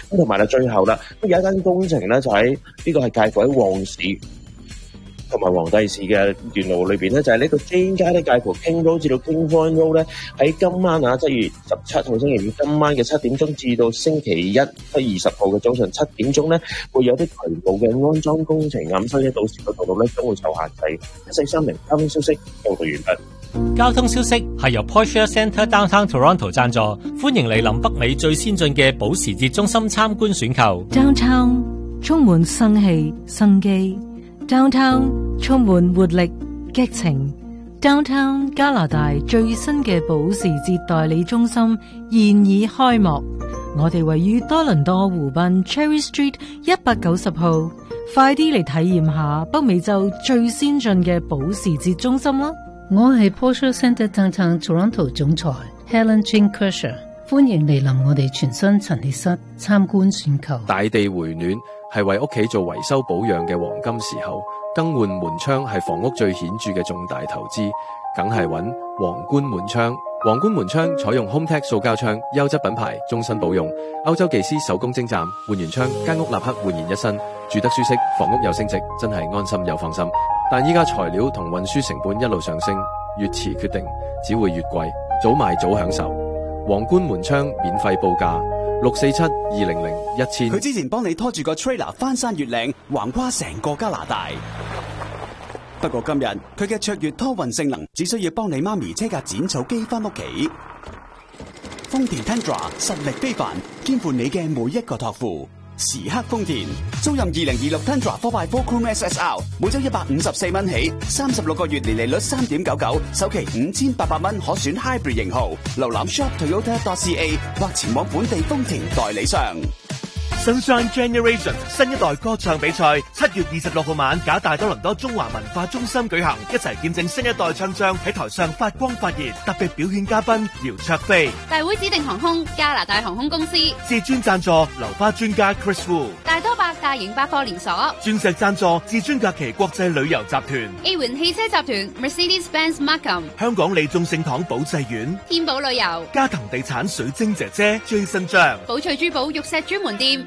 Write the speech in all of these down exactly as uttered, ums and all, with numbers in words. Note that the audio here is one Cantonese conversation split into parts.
咁同埋啦，最後啦，有一間工程咧就喺呢個係介乎喺旺市同埋皇帝市嘅段路裏邊咧，就係呢個 Jane 街咧，介乎 King Road 至到 King Point Road 咧，喺今晚啊，七月十七號星期五今晚嘅七點鐘至到星期一七月二十號嘅早上七點鐘咧，會有啲渠道嘅安裝工程啊，咁所以到時嗰度度咧將會受限制。一四三零交通消息報道完畢。 交通消息係由 Porsche Centre Downtown Toronto 贊助，歡迎嚟臨北美最先進嘅保時捷中心參觀選購。 Downtown 充滿生氣生機。Downtown 充滿活力激情。Downtown 加拿大最新嘅保時捷代理中心現已開幕，我哋位於多倫多湖濱 Cherry Street 一百九十號，快啲嚟體驗下北美洲最先進嘅保時捷中心啦！ 我係 Porsche Centre Downtown Toronto 總裁 Helen Jean Kersher， 歡迎嚟臨我哋全新陳列室參觀選購。 大地回暖係為屋企做維修保養嘅黃金時候，更換門窗係房屋最顯著嘅重大投資，梗係揾皇冠門窗。皇冠門窗採用 HomeTech 塑膠窗，優質品牌，終身保用。歐洲技師手工精湛，換完窗間屋立刻煥然一新，住得舒適，房屋又升值，真係安心又放心。但依家材料同運輸成本一路上升，越遲決定只會越貴，早買早享受。皇冠門窗免費報價六四七二零零一千。 佢之前幫你拖住個 trailer 翻山越嶺，橫跨成個加拿大。不過今日佢嘅卓越拖運性能，只需要幫你媽咪車架剪草機翻屋企。豐田 Tundra 實力非凡，肩負你嘅每一個託付。時刻豐田，租任二零二六 Tundra four by four Chrome S S R， 每周一百五十四蚊起，三十六個月年利率三點九九，首期五千八百蚊可選 Hybrid 型號。瀏覽 shop toyota dot c a 或前往本地豐田代理商。 Sunshine Generation 新一代歌唱比賽七月二十六號晚，假大多倫多中華文化中心舉行，一齊見證新一代唱將喺台上發光發熱。特別表演嘉賓姚焯菲， 大會指定航空加拿大航空公司， 至尊贊助流花專家 Chris Wu， 大多百大型百貨連鎖， 鑽石贊助至尊假期國際旅遊集團， A 環汽車集團 Mercedes-Benz Markham， 香港利眾聖堂保濟苑， 天寶旅遊， 嘉騰地產水晶姐姐 Jason 張， 寶翠珠寶玉石專門店。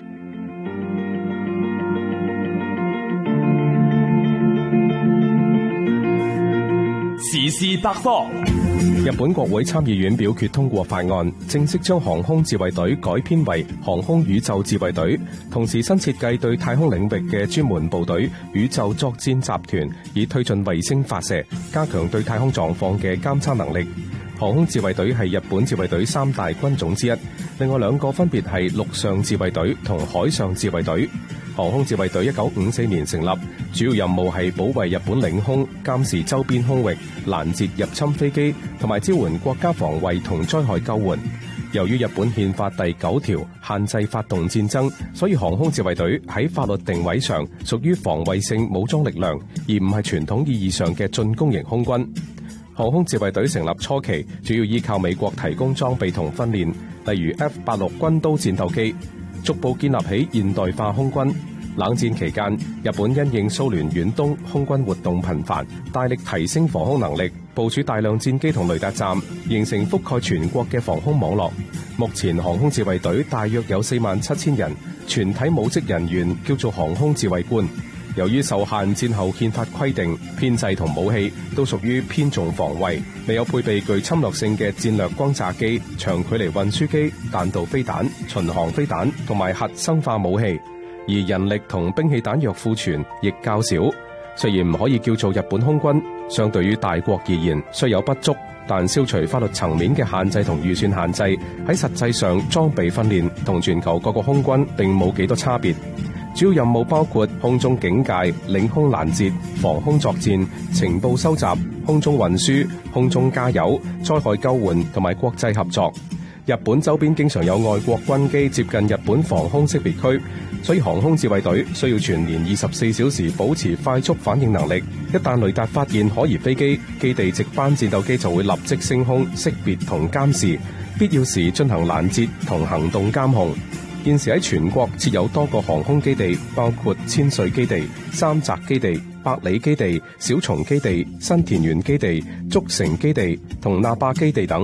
時事百科。日本國會參議院表決通過法案，正式將航空自衛隊改編為航空宇宙自衛隊，同時新設計對太空領域嘅專門部隊宇宙作戰集團，以推進衛星發射，加強對太空狀況嘅監測能力。航空自衛隊係日本自衛隊三大軍種之一，另外兩個分別係陸上自衛隊同海上自衛隊。航空自衛隊一九五四年成立，主要任務係保衛日本領空、監視周邊空域、攔截入侵飛機，同埋支援國家防衛同災害救援。由於日本憲法第九條限制發動戰爭，所以航空自衛隊喺法律定位上屬於防衛性武裝力量，而唔係傳統意義上嘅進攻型空軍。航空自衛隊成立初期，主要依靠美國提供裝備同訓練，例如 F 八六軍刀戰鬥機，逐步建立起現代化空軍。冷戰期間，日本因應蘇聯遠東空軍活動頻繁，大力提升防空能力，部署大量戰機同雷達站，形成覆蓋全國嘅防空網絡。目前航空自衛隊大約有四萬七千人，全體母職人員叫做航空自衛官。由於受限戰後憲法規定，編制同武器都屬於偏重防衛，未有配備具侵略性嘅戰略轟炸機、長距離運輸機、彈道飛彈、巡航飛彈同埋核生化武器。而人力同兵器彈藥庫存亦較少，雖然唔可以叫做日本空軍，相對於大國而言雖有不足，但消除法律層面嘅限制同預算限制，喺實際上裝備訓練同全球各個空軍並冇幾多差別。主要任務包括空中警戒、領空攔截、防空作戰、情報收集、空中運輸、空中加油、災害救援同埋國際合作。日本周邊經常有外國軍機接近日本防空識別區，所以航空自衛隊需要全年二十四小時保持快速反應能力。一旦雷達發現可疑飛機，基地值班戰鬥機就會立即升空識別同監視，必要時進行攔截同行動監控。現時喺全國設有多個航空基地，包括千歲基地、三澤基地、百里基地、小松基地、新田園基地、竹城基地同那霸基地等。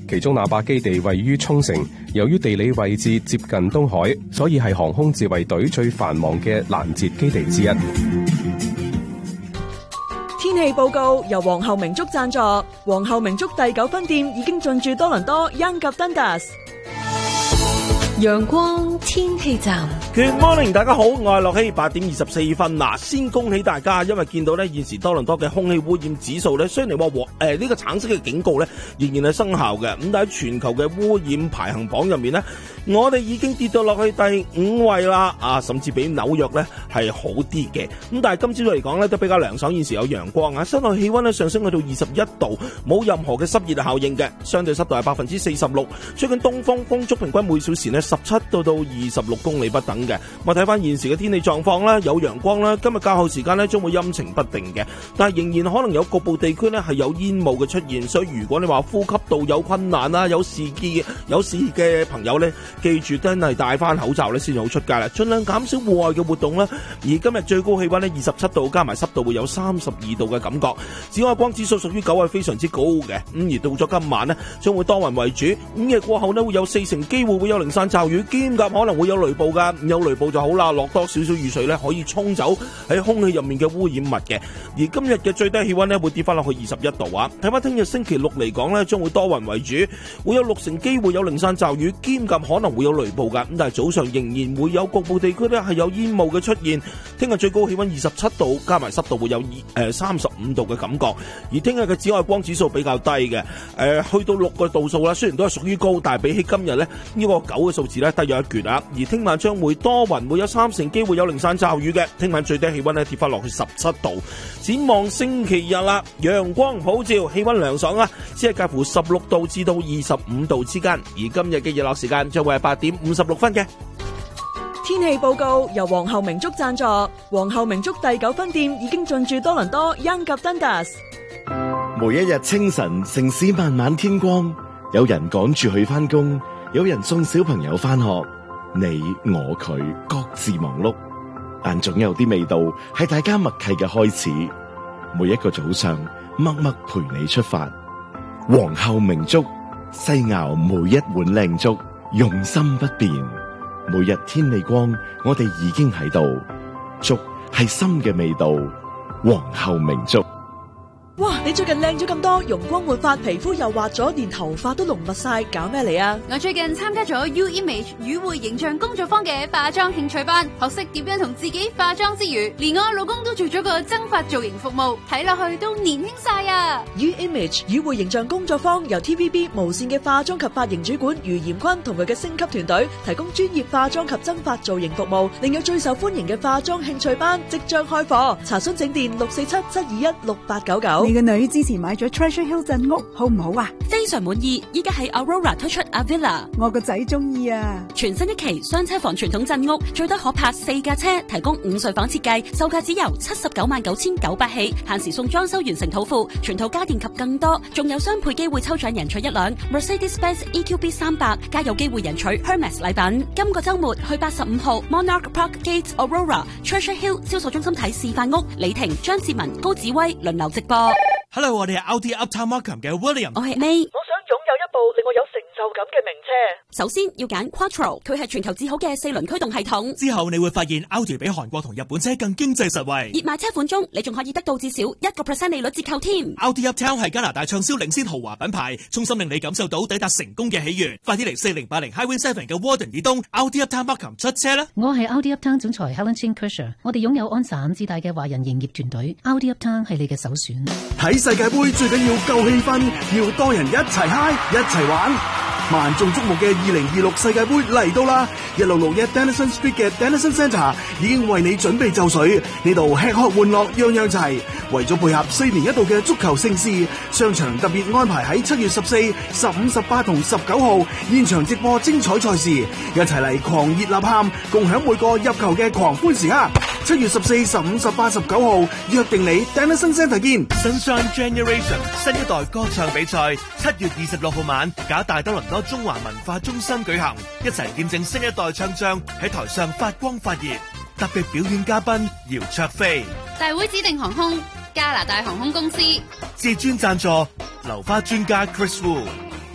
其中喇叭基地位於沖繩，由於地理位置接近東海，所以係航空自衛隊最繁忙嘅攔截基地之一。 天氣報告由皇后明竹贊助，皇后明竹第九分店已經進駐多倫多 Yonge 及 Dundas。 陽光天氣站 Good morning， 大家好，我係樂希，八點二十四分嗱，先恭喜大家，因為見到咧現時多倫多嘅空氣污染指數咧，雖然你話黃誒呢個橙色嘅警告咧仍然係生效嘅，咁但係全球嘅污染排行榜入面咧，我哋已經跌到落去第五位啦，啊，甚至比紐約咧係好啲嘅，咁但係今朝早嚟講咧都比較涼爽，現時有陽光啊，室內氣溫咧上升去到二十一度，冇任何嘅濕熱效應嘅，相對濕度係百分之四十六，吹緊東風，風速平均每小時咧十七到到二十六公里不等嘅。我睇翻現時嘅天氣狀況啦，有陽光啦，今日較後時間咧將會陰晴不定嘅，但係仍然可能有局部地區咧係有煙霧嘅出現，所以如果你話呼吸道有困難啦，有事嘅有事嘅朋友咧，記住真係戴翻口罩咧先好出街啦，盡量減少戶外嘅活動啦。而今日最高氣溫咧二十七度，加埋濕度會有三十二度嘅感覺，紫外光指數屬於九，係非常之高嘅。咁而到咗今晚咧，將會多雲為主，午夜過後咧會有四成機會會有零散驟雨，兼夾可能會有雷暴噶，有雷暴就好啦，落多少少雨水咧可以沖走喺空氣入面嘅污染物嘅。而今日嘅最低氣溫咧會跌翻落去二十一度啊。睇翻聽日星期六嚟講咧，將會多雲為主，會有六成機會有零散驟雨，兼夾可能會有雷暴噶。咁但係早上仍然會有局部地區咧係有煙霧嘅出現。聽日最高氣溫二十七度，加埋濕度會有誒三十五度嘅感覺。而聽日嘅紫外光指數比較低嘅，誒、呃、去到六個度數啦，雖然都係屬於高，但係比起今日咧呢、這個九嘅數字咧低咗一橛啊。而聽晚將會多雲，會有三成機會有零散驟雨嘅。聽晚最低氣溫咧跌翻落去十七度。展望星期日啦，陽光普照，氣溫涼爽啊，只係介乎十六度至到二十五度之間。而今日嘅日落時間將會係八點五十六分嘅。 天氣報告由皇后明竹贊助，皇后明竹第九分店已經進駐多倫多 Yonge 及 Dundas。 每一日清晨，城市慢慢天光，有人趕住去返工，有人送小朋友返學，你我佢各自忙碌，但總有啲味道係大家默契嘅開始。每一個早上，默默陪你出發。皇后明粥，細熬每一碗靚粥，用心不變。每日天未光，我哋已經喺度。粥係心嘅味道，皇后明粥。 哇！你最近靚咗咁多，容光煥發，皮膚又滑咗，連頭髮都濃密晒，搞咩嚟啊？ 我最近參加咗 U Image 與會形象工作坊嘅化妝興趣班，學識點樣同自己化妝之餘，連我老公都做咗個增髮造型服務，睇落去都年輕晒啊 ！U Image 與會形象工作坊由 T V B 無線嘅化妝及髮型主管余炎坤同佢嘅星級團隊提供專業化妝及增髮造型服務，另有最受歡迎嘅化妝興趣班即將開課，查詢請電六四七七二一六八九九。 你個女之前買咗 Treasure Hill 鎮屋，好唔好啊？ 非常滿意，依家喺 Aurora 推出 Avila， 我個仔中意啊！ 全新一期雙車房傳統鎮屋，最多可泊四架車，提供五睡房設計，售價只由七十九萬九千九百起，限時送裝修完成土庫，全套家電及更多，仲有雙倍機會抽獎贏取一輛 Mercedes-Benz E Q B 三百，加有機會贏取 Hermes 禮品。今個週末去八十五號 Monarch Park Gate Aurora Treasure Hill 銷售中心睇示範屋，李婷、張志文、高子威輪流直播。 Hello， 我哋係 Audi Uptown Markham 嘅 William， 我係 May。 我想擁有一部令我有成就感嘅名車。 首先要揀 Quattro， 佢係全球至好嘅四輪驅動系統。 之後你會發現 Audi 比韓國同日本車更經濟實惠。 熱賣車款中，你仲可以得到至少一個 percent 利率折扣添。 Audi Uptown 係加拿大暢銷領先豪華品牌，衷心令你感受到抵達成功嘅喜悅。快啲嚟四零八零 Highway Seven 嘅 Warden 以東 Audi Uptown Markham 出車啦！ 我係 Audi Uptown 總裁 Helen Chin Kersher， 我哋擁有安省至大嘅華人營業團隊 ，Audi Uptown 係你嘅首選。 睇世界盃最緊要夠氣氛，要多人一齊嗨，一齊玩。萬眾矚目嘅二零二六世界盃嚟到啦！一六六一 Denison Street 嘅 Denison Centre 已經為你準備就緒，呢度吃喝玩樂樣樣齊。為咗配合四年一度嘅足球盛事，商場特別安排喺七月十四、十五、十八同十九號現場直播精彩賽事，一齊嚟狂熱吶喊，共享每個入球嘅狂歡時刻。七月十四、十五、十八、十九號約定你 Denison Centre 見。 Sunshine Generation 新一代歌唱比賽七月二十六號晚，假大多倫多中華文化中心舉行，一齊見證新一代唱將喺台上發光發熱。特別表演嘉賓姚卓飛， 大會指定航空加拿大航空公司， 至尊贊助流花專家 Chris Wu，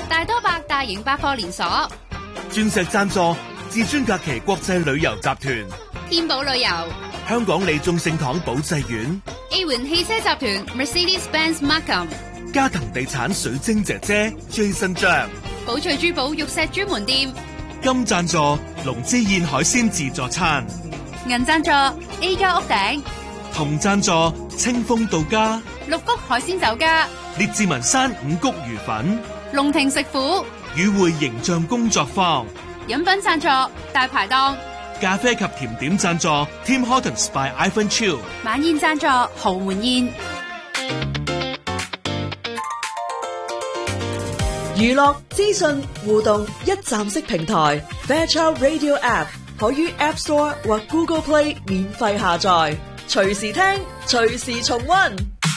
大多百大型百貨連鎖。 鑽石贊助至尊假期國際旅遊集團。 天寶旅遊。 香港利眾聖堂保濟院。 A 環汽車集團 Mercedes-Benz Markham。 嘉騰地產水晶姐姐 Jason 張。 寶翠珠寶玉石專門店。 金贊助龍之燕海鮮自助餐。 銀贊助 A 家屋頂。 銅贊助清風到家。 綠谷海鮮酒家。 列治文山五穀魚粉。 龍庭食府。 與會形象工作坊。 飲品贊助大排檔。 咖啡及甜點贊助 Tim Hortons by Ivan Chiu。 晚宴贊助豪門宴。 娛樂資訊互動一站式平台 Fairchild Radio App 可於 App Store 或 Google Play 免費下載，隨時聽，隨時重溫。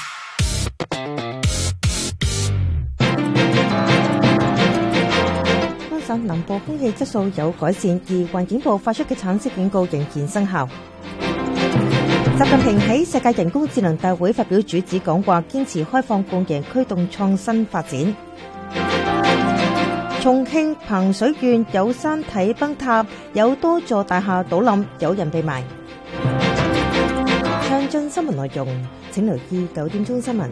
安省南部空氣質素有改善，而環境部發出嘅橙色警告仍然生效。習近平喺世界人工智能大會發表主旨講話，堅持開放共贏，驅動創新發展。重慶彭水縣有山體崩塌，有多座大廈倒冧，有人被埋。詳盡新聞內容，請留意九點鐘新聞。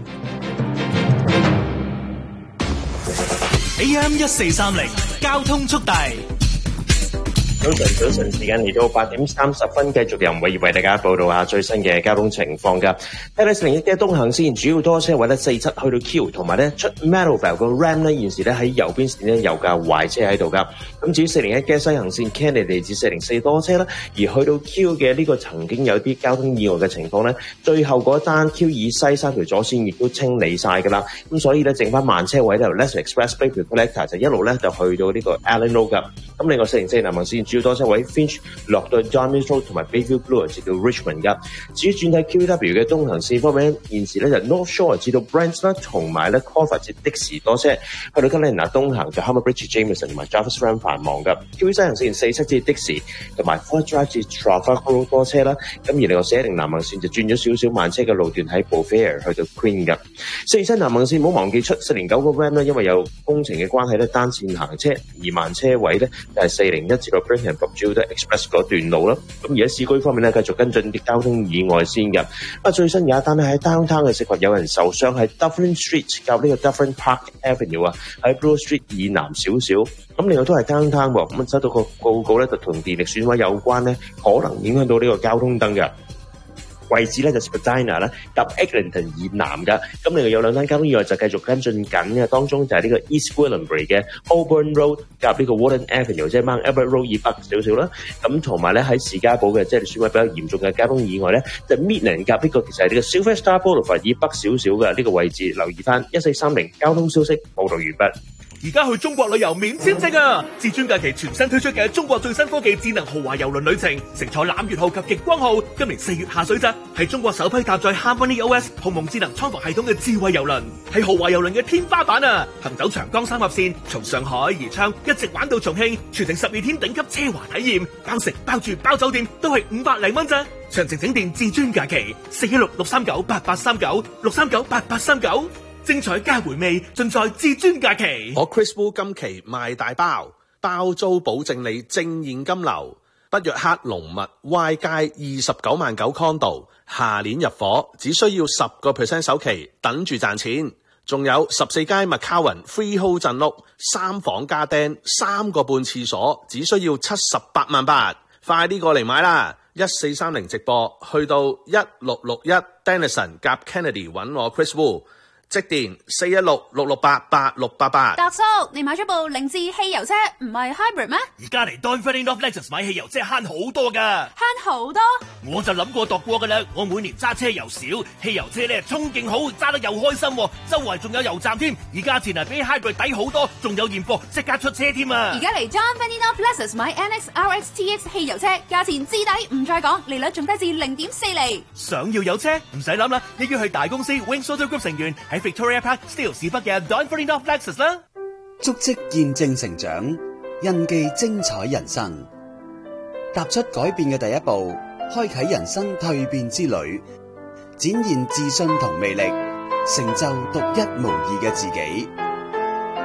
A M 一四三零交通速遞。 早晨，早晨，時間嚟到八點三十分，繼續由偉業為大家報道下最新嘅交通情況㗎。睇睇四零一嘅東行線主要多車位咧，四七去到 Q， 同埋咧出 Meadowvale 個 Ram 咧，現時咧喺右邊線咧有架壞車喺度㗎。咁至於四零一嘅西行線 Kennedy 至四零四多車啦，而去到 Q 嘅呢個曾經有啲交通意外嘅情況咧，最後嗰單 Q 以西三條左線亦都清理晒㗎啦。咁所以咧剩翻慢車位咧，由 Leicester Expressway Collector 就一路咧就去到呢個 Allen Road 㗎。咁另外四零四南行線主要多車位 Finch 落到 John Mills Road 同埋 Bayview Blue 至到 Richmond 㗎。至於轉睇 Q W 嘅東行線方面，現時咧就 North Shore 至到 Brent 啦，同埋咧 Crawford 至的士多車，去到 Glenelg 東行就 Harbour Bridge Jameson 同埋 Jarvis Run 繁忙㗎。Q 西行線四七至的士同埋 Fort Drive 至 Trafalgar Road 多車啦。咁而另外四一零南行線就轉咗少少慢車嘅路段喺 Beaufair 去到 Queen 㗎。四二七南行線唔好忘記出四零九個 Ram 咧，因為有工程嘅關係咧，單線行車而慢車位咧就係四零一至到 Brighton Gilder Express 嗰段路啦。咁而喺市區方面咧，繼續跟進啲交通意外先嘅。啊，最新有一單咧喺 downtown 嘅涉及有人受傷，喺 Dufferin Street 夾呢個 Dufferin Park Avenue 啊，喺 Blue Street 以南少少。咁另外都係 downtown 喎，咁收到個報告咧就同電力損毀有關咧，可能影響到呢個交通燈嘅。位置咧就 Spadina 啦，搭 Eglinton 以南㗎。咁另外有兩單交通意外就繼續跟進緊嘅，當中就係呢個 East Gwillimbury 嘅 Holborn Road 夾呢個 Warden Avenue， 即係 Mount Albert Road 以北少少啦。咁同埋咧喺士嘉堡嘅即係損毀比較嚴重嘅交通意外咧，就 Midland 夾呢個其實係呢個 Silver Star Boulevard 以北少少嘅呢個位置，留意翻一四三零交通消息報導完畢。 而家去中國旅遊免簽證啊！至尊假期全新推出嘅中國最新科技智能豪華郵輪旅程，乘坐攬月號及極光號，今年四月下水咋，係中國首批搭載 Harmony O S 鴻蒙智能艙房系統嘅智慧郵輪，係豪華郵輪嘅天花板啊！行走長江三峽線，從上海宜昌一直玩到重慶，全程十二天頂級奢華體驗，包食包住包酒店，都係五百零蚊咋。詳情請電至尊假期四一六六三九八八三九六三九八八三九。精彩加回味，盡在至尊假期。 我 Chris Wu 今期賣大包，包租保證你正現金流。北約克龍物 Y 街二十九萬九 condo， 下年入伙，只需要十個 percent 首期，等住賺錢。仲有十四街 McCowan Freehold 鎮屋，三房加釘，三個半廁所，只需要七十八萬八。快啲過嚟買啦！一四三零直播，去到一六六一 Denison 夾 Kennedy 揾我 Chris Wu。即電四一六六六八八六八八。 達叔，你買咗部凌志汽油車，唔係 hybrid 咩？ 而家嚟 Donford North Lexus 買汽油車慳好多噶， 慳好多。 我就諗過度過噶啦，我每年揸車又少，汽油車咧衝勁好，揸得又開心，周圍仲有油站添，而價錢啊比 hybrid 抵好多，仲有現貨即刻出車添啊！ 而家嚟 Donford North Lexus 買 N X R X T X 汽油車，價錢至抵，唔再講，利率仲低至零點四厘。 想要有車唔使諗啦，一於去大公司 Wings Auto Group 成員喺 Victoria Park、Steele 市北嘅 Donford North Lexus 啦。 足跡見證成長，印記精彩人生。踏出改變嘅第一步，開啟人生蛻變之旅，展現自信同魅力，成就獨一無二嘅自己。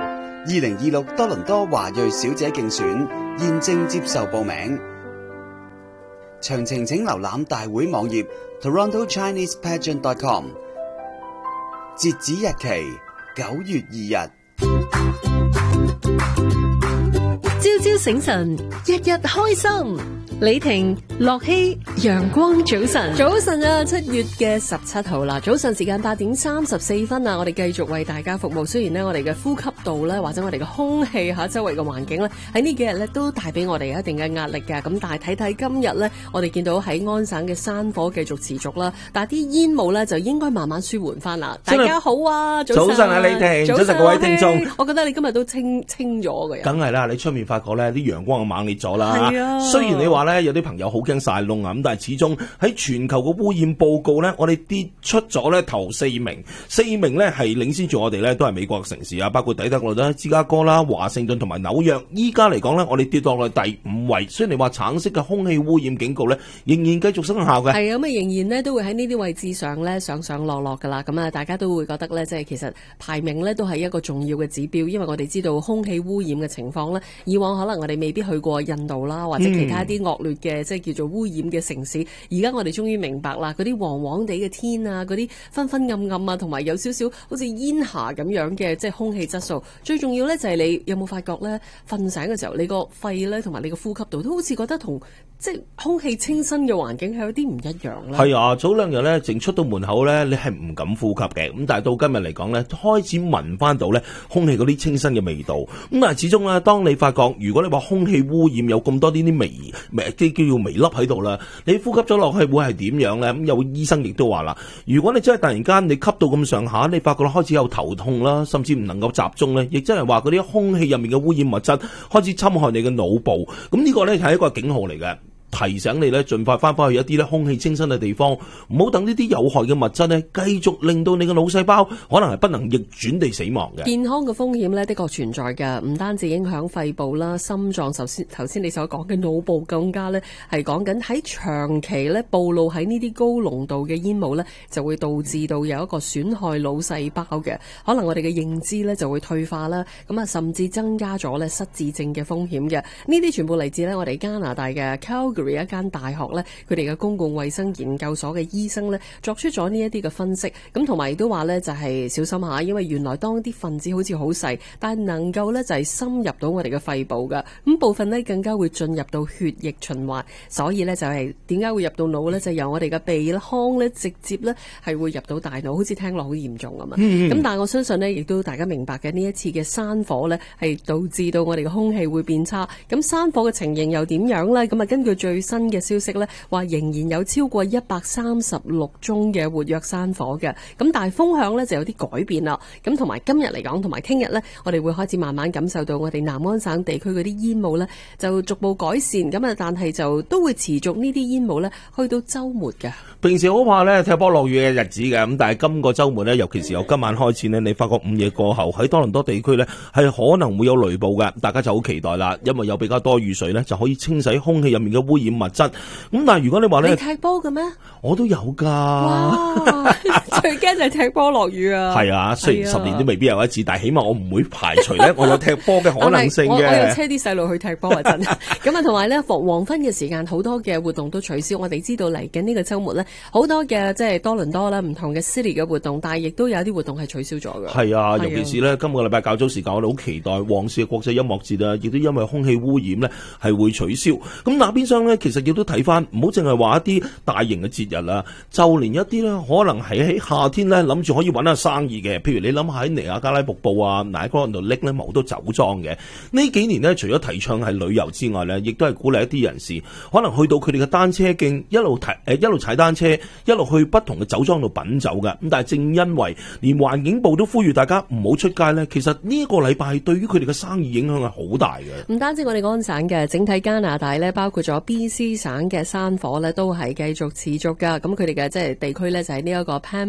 二零二六多倫多華裔小姐競選現正接受報名，詳情請瀏覽大會網頁 toronto chinese pageant dot com， 截止日期九月二日。 朝朝醒神，日日開心。李婷、樂希，陽光早晨， 早晨啊！七月嘅十七號啦，早上時間八點三十四分啊！我哋繼續為大家服務。雖然呢，我哋嘅呼吸道咧，或者我哋嘅空氣吓，周圍嘅環境咧，喺呢幾日咧都帶俾我哋一定嘅壓力嘅。咁但係睇睇今日咧，我哋見到喺安省嘅山火繼續持續啦，但係啲煙霧咧就應該慢慢舒緩翻啦。大家好啊，早晨， 早晨啊，李婷，早晨各位聽眾。 我覺得你今日都清清咗嘅。 梗係啦，你出面發覺咧啲陽光猛烈咗啦。 係啊， 雖然你話咧有啲朋友好驚曬窿啊，咁但係始終喺全球嘅污染報告咧，我哋跌出咗咧頭四名，四名咧係領先住我哋咧，都係美國嘅城市啊，包括底特律啦、芝加哥啦、華盛頓同埋紐約。依家嚟講咧，我哋跌到落第五位。雖然你話橙色嘅空氣污染警告咧，仍然繼續生效嘅。 係啊，咁啊仍然咧都會喺呢啲位置上咧上上落落噶啦。咁啊，大家都會覺得咧，即係其實排名咧都係一個重要嘅指標，因為我哋知道空氣污染嘅情況咧，以往可能我哋未必去過印度啦，或者其他啲惡劣嘅、嗯、即係叫做污染嘅城市。而家我哋終於明白啦，嗰啲黃黃地嘅天啊，嗰啲昏昏暗暗啊，同埋有少少好似煙霞咁樣嘅即係空氣質素。最重要咧就係你有冇發覺咧，瞓醒嘅時候你個肺咧同埋你個呼吸道都好似覺得同即係空氣清新嘅環境係有啲唔一樣啦。 係啊，早兩日咧，淨出到門口咧，你係唔敢呼吸嘅。咁但係到今日嚟講咧，開始聞翻到咧空氣嗰啲清新嘅味道。咁但係始終咧，當你發覺如果你話空氣污染有咁多呢啲微微啲叫做微粒喺度啦，你呼吸咗落去會係點樣咧？咁有醫生亦都話啦，如果你真係突然間你吸到咁上下，你發覺開始有頭痛啦，甚至唔能夠集中咧，亦真係話嗰啲空氣入面嘅污染物質開始侵害你嘅腦部。咁呢個咧係一個警號嚟嘅。提醒你咧，盡快翻返去一啲咧空氣清新嘅地方，唔好等呢啲有害嘅物質咧，繼續令到你嘅腦細胞可能係不能逆轉地死亡嘅。 健康嘅風險咧，的確存在嘅，唔單止影響肺部啦、心臟，首先頭先你所講嘅腦部，更加咧係講緊喺長期咧暴露喺呢啲高濃度嘅煙霧咧，就會導致到有一個損害腦細胞嘅，可能我哋嘅認知咧就會退化啦，咁啊甚至增加咗咧失智症嘅風險嘅。呢啲全部嚟自咧我哋加拿大嘅 Calgary一間大學咧，佢哋嘅公共衛生研究所嘅醫生咧，作出咗呢一啲嘅分析，咁同埋亦都話咧就係小心下，因為原來當啲分子好似好細，但係能夠咧就係深入到我哋嘅肺部噶，咁部分咧更加會進入到血液循環，所以咧就係點解會入到腦咧，就由我哋嘅鼻腔咧直接咧係會入到大腦，好似聽落好嚴重咁嘛。咁、嗯、但係我相信咧，亦都大家明白嘅，呢一次嘅山火咧係導致到我哋嘅空氣會變差，咁山火嘅情形又點樣咧？咁啊根據最最新嘅消息咧，話仍然有超過一百三十六宗嘅活躍山火嘅，咁但係風向咧就有啲改變啦。咁同埋今日嚟講，同埋聽日咧，我哋會開始慢慢感受到我哋南安省地區嗰啲煙霧咧就逐步改善，咁啊，但係就都會持續呢啲煙霧咧去到週末嘅。 平時好怕咧踢波落雨嘅日子嘅，咁但係今個週末咧，尤其是由今晚開始咧，你發覺午夜過後喺多倫多地區咧係可能會有雷暴嘅，大家就好期待啦，因為有比較多雨水咧就可以清洗空氣入面嘅污染物質。咁但係如果你話咧， 你踢波嘅咩？ 我都有噶。 哇！最驚就係踢波落雨啊！ 係啊，雖然十年都未必有一次，但係起碼我唔會排除咧我有踢波嘅可能性嘅。 我我有車啲細路去踢波啊，真。咁啊，同埋咧黃黃昏嘅時間，好多嘅活動都取消。我哋知道嚟緊呢個週末咧，好多嘅即係多倫多啦，唔同嘅 city 嘅活動，但係亦都有啲活動係取消咗嘅。 係啊，尤其是咧今個禮拜較早時間，我哋好期待旺市嘅國際音樂節啊，亦都因為空氣污染咧係會取消。咁那邊廂咧，其實亦都睇翻，唔好淨係話一啲大型嘅節日啦，就連一啲咧可能係喺夏天咧諗住可以揾下生意嘅，譬如你諗下喺尼亞加拉瀑布啊、Niagara 度拎咧好多酒莊嘅。呢幾年咧，除咗提倡係旅遊之外咧，亦都係鼓勵一啲人士可能去到佢哋嘅單車徑，一路提誒一路踩單車，一路去不同嘅酒莊度品酒嘅。咁但係正因為連環境部都呼籲大家唔好出街咧，其實呢一個禮拜對於佢哋嘅生意影響係好大嘅。 唔單止我哋安省嘅，整體加拿大咧，包括咗 B C 省嘅山火咧，都係繼續持續噶。咁佢哋嘅即係地區咧就喺呢一個 Pam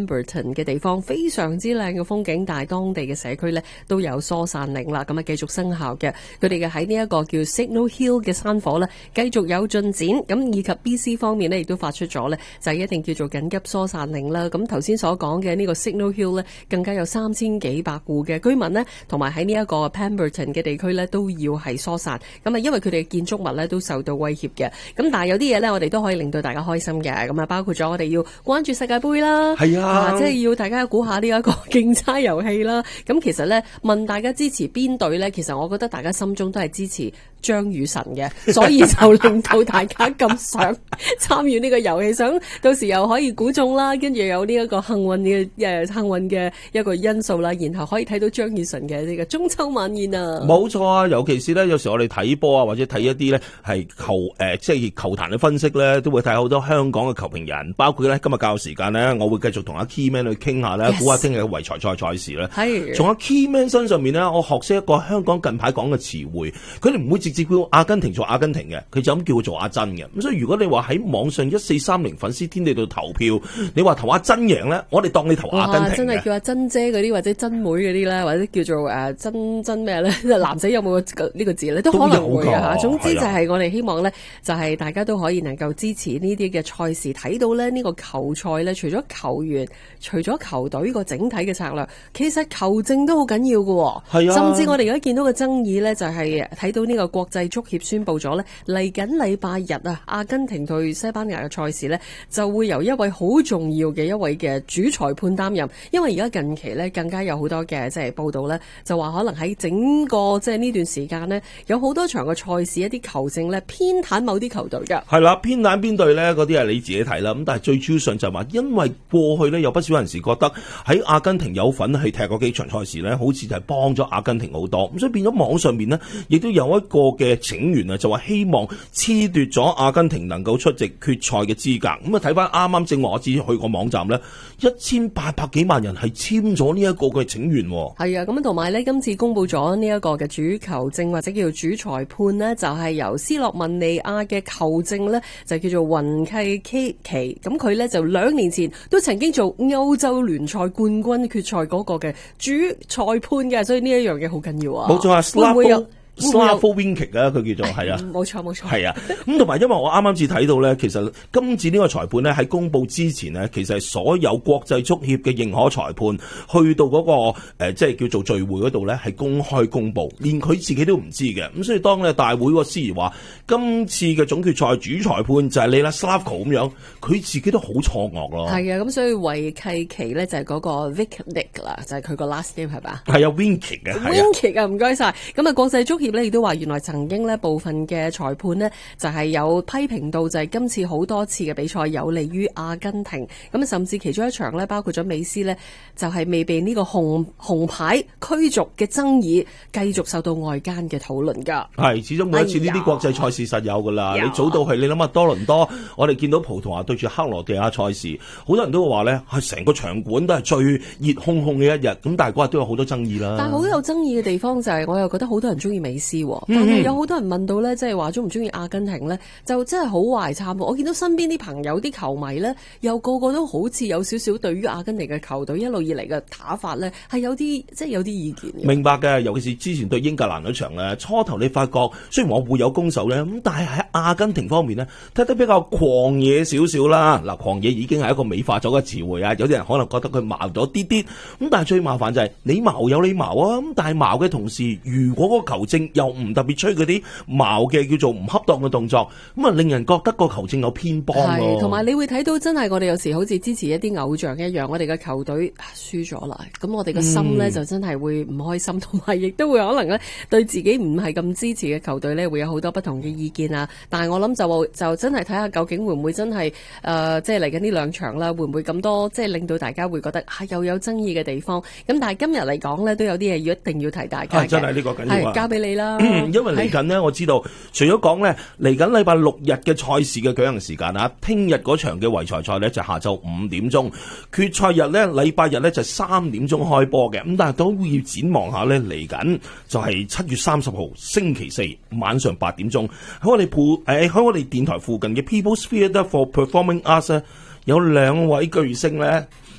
Pemberton 嘅地方，非常之靚嘅風景，但係當地嘅社區咧都有疏散令啦，咁啊繼續生效嘅。佢哋嘅喺呢一個叫 Signal Hill 嘅山火咧，繼續有進展，咁以及 B C 方面咧亦都發出咗咧，就係一定叫做緊急疏散令啦。咁頭先所講嘅呢個 Signal Hill 咧，更加有三千幾百戶嘅居民咧，同埋喺呢一個 Pemberton 嘅地區咧都要係疏散。咁啊，因為佢哋嘅建築物咧都受到威脅嘅。咁但係有啲嘢咧，我哋都可以令到大家開心嘅。咁啊，包括咗我哋要關注世界盃啦，係啊，啊，即係要大家估下呢一個競猜遊戲啦。咁其實咧，問大家支持邊隊咧，其實我覺得大家心中都係支持張雨晨嘅，所以就令到大家咁想參與呢個遊戲，想到時又可以估中啦，跟住有呢一個幸運嘅誒幸運嘅一個因素啦，然後可以睇到張雨晨嘅呢個中秋晚宴啊！ 冇錯啊，尤其是咧，有時我哋睇波啊，或者睇一啲咧係球誒、呃，即係球壇嘅分析咧，都會睇好多香港嘅球評人，包括咧今日較時間咧，我會繼續同阿 Keyman 去傾下咧，估下聽日嘅圍才賽賽事咧。係從阿 Keyman 身上面咧，我學識一個香港近排講嘅詞彙，佢哋唔會直接叫阿根廷做阿根廷嘅，佢就咁叫佢做阿珍嘅。咁所以如果你話喺網上一四三零粉絲天地度投票，你話投阿珍贏咧，我哋當你投阿根廷嘅。真係叫阿珍姐嗰啲或者珍妹嗰啲咧，或者叫做誒珍珍咩咧？男仔有冇呢個字咧？都可能會啊。總之就係我哋希望咧，就係大家都可以能夠支持呢啲嘅賽事，睇到咧呢個球賽咧，除咗球員，除咗球隊個整體嘅策略，其實球證都好緊要嘅。係啊，甚至我哋而家見到嘅爭議咧，就係睇到呢個國際足協宣布咗咧，嚟緊禮拜日啊，阿根廷對西班牙嘅賽事咧，就會由一位好重要嘅一位嘅主裁判擔任。因為而家近期咧，更加有好多嘅即係報道咧，就話可能喺整個即係呢段時間咧，有好多場嘅賽事一啲球證咧偏袒某啲球隊嘅。係啦，偏袒邊隊咧？嗰啲係你自己睇啦。咁但係最主要上就係話，因為過去咧有不少人士覺得喺阿根廷有份去踢嗰幾場賽事咧，好似就係幫咗阿根廷好多。咁所以變咗網上面呢，亦都有一個嘅請願啊，就話希望褫奪咗阿根廷能夠出席決賽嘅資格。咁啊睇翻啱啱正話我自己去個網站咧，一千八百幾萬人係簽咗呢一個嘅請願。係啊，咁同埋咧，今次公布咗呢一個嘅主球證或者叫做主裁判呢，就係、是、由斯洛文尼亞嘅球證咧，就叫做雲契基奇。咁佢咧就兩年前都曾經做歐洲聯賽冠軍決賽嗰個嘅主裁判嘅，所以呢一樣嘢好緊要啊！冇錯啊，會唔會有Slavko-Vinkic 啊，佢叫做係啊，冇錯冇錯，係啊。咁同埋因為我啱啱至睇到咧，其實今次呢個裁判咧喺公佈之前呢，其實係所有國際足協嘅認可裁判去到嗰、那個誒、呃，即係叫做聚會嗰度咧，係公開公佈，連佢自己都唔知嘅。咁所以當咧大會個司儀話今次嘅總決賽主裁判就係你啦 Slavko 咁樣，佢自己都好錯愕咯。係啊，咁所以維契奇咧就係嗰個 Vinkic 啦，就係佢個 last name 係嘛？係啊 Vinkic 嘅 Vinkic 啊，唔該晒。咁啊，國際足協咧亦都話，原來曾經咧部分嘅裁判呢，就係有批評到，就係今次好多次嘅比賽有利於阿根廷。咁甚至其中一場呢，包括咗美斯呢，就係未被呢個紅紅牌驅逐嘅爭議，繼續受到外間嘅討論噶。係，始終每一次呢啲國際賽事實有噶啦。你早到去，你諗下多倫多，我哋見到葡萄牙對住克羅地亞賽事，好多人都會話呢，係成個場館都係最熱烘烘嘅一日。咁但係嗰日都有好多爭議啦。但係好有爭議嘅地方就係，我又覺得好多人中意美斯。但係有好多人問到咧，即係話中唔中意阿根廷咧，就真係好懷參。我見到身邊啲朋友、啲球迷咧，又個個都好似有少少對於阿根廷嘅球隊一路以嚟嘅打法咧，係有啲即係有啲意見嘅。明白嘅，尤其是之前對英格蘭嗰場咧，初頭你發覺雖然我會有攻守咧，咁但係喺阿根廷方面咧，睇得比較狂野少少啦。嗱，狂野已經係一個美化咗嘅詞彙啊，有啲人可能覺得佢矛咗啲啲，咁但係最麻煩就係你矛有你矛啊，咁但係矛嘅同時，如果個球證又唔特別吹嗰啲矛嘅叫做唔恰當嘅動作，咁啊令人覺得個球證有偏幫咯。係，同埋你會睇到真係我哋有時好似支持一啲偶像一樣，我哋嘅球隊輸咗啦，咁我哋嘅心咧、嗯、就真係會唔開心，同埋亦都會可能咧對自己唔係咁支持嘅球隊咧會有好多不同嘅意見啊。但係我諗就就真係睇下究竟會唔會真係誒、呃、即係嚟緊呢兩場啦，會唔會咁多即係令到大家會覺得啊又有爭議嘅地方。咁但係今日嚟講咧都有啲嘢要一定要提大家嘅。真係呢個緊要啊！交俾你啦。因為嚟緊呢，我知道除咗講呢，嚟緊禮拜六日嘅賽事嘅舉行時間啊，聽日嗰場嘅圍才賽呢，就下晝五點鐘，決賽日呢，禮拜日呢，就三點鐘開波嘅，咁但係都要展望下呢，嚟緊就係七月三十號星期四晚上八點鐘喺我哋鋪誒喺我哋電台附近嘅 People's Theatre for Performing Arts 呢，有兩位巨星呢。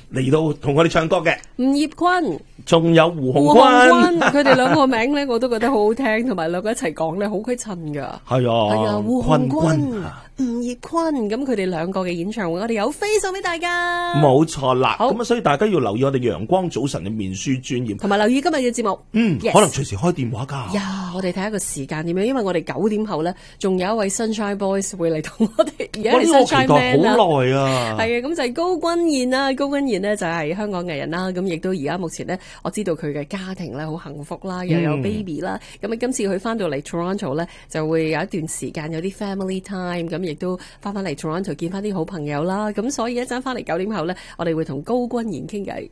嚟到同我哋唱歌嘅吳業坤， 仲有胡鴻胡鴻鈞， 鈞，佢哋兩個名咧，我都覺得好好聽，同埋兩個一齊講咧，好鬼襯噶。 係啊， 係啊，胡坤鴻坤鈞、吳業坤，咁佢哋兩個嘅演唱會，我哋有飛送俾大家。 冇錯啦。 好咁啊，所以大家要留意我哋陽光早晨嘅面書專頁， 同埋留意今日嘅節目。 嗯 Yes 可能隨時開電話㗎。 呀，我哋睇下個時間點樣，因為我哋九點後咧，仲有一位 Sunshine Boys 會嚟同我哋，而家係我呢個期 Sunshine 待 Man 啦。 好耐啊。 係啊，咁就係高君賢啦。高君賢呢就係香港藝人啦，咁亦都而家目前呢，我知道佢嘅家庭咧好幸福啦，又有 baby 啦。咁啊，今次佢翻到嚟 Toronto 咧，就會有一段時間有啲 family time，咁亦都翻翻嚟 Toronto 見翻啲好朋友啦。咁所以一陣翻嚟九點後咧，我哋會同高君賢傾偈。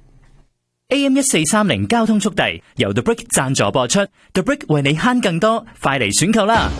A M 一四三零交通速遞由 The Brick 贊助播出 ，The Brick 為你慳更多，快嚟選購啦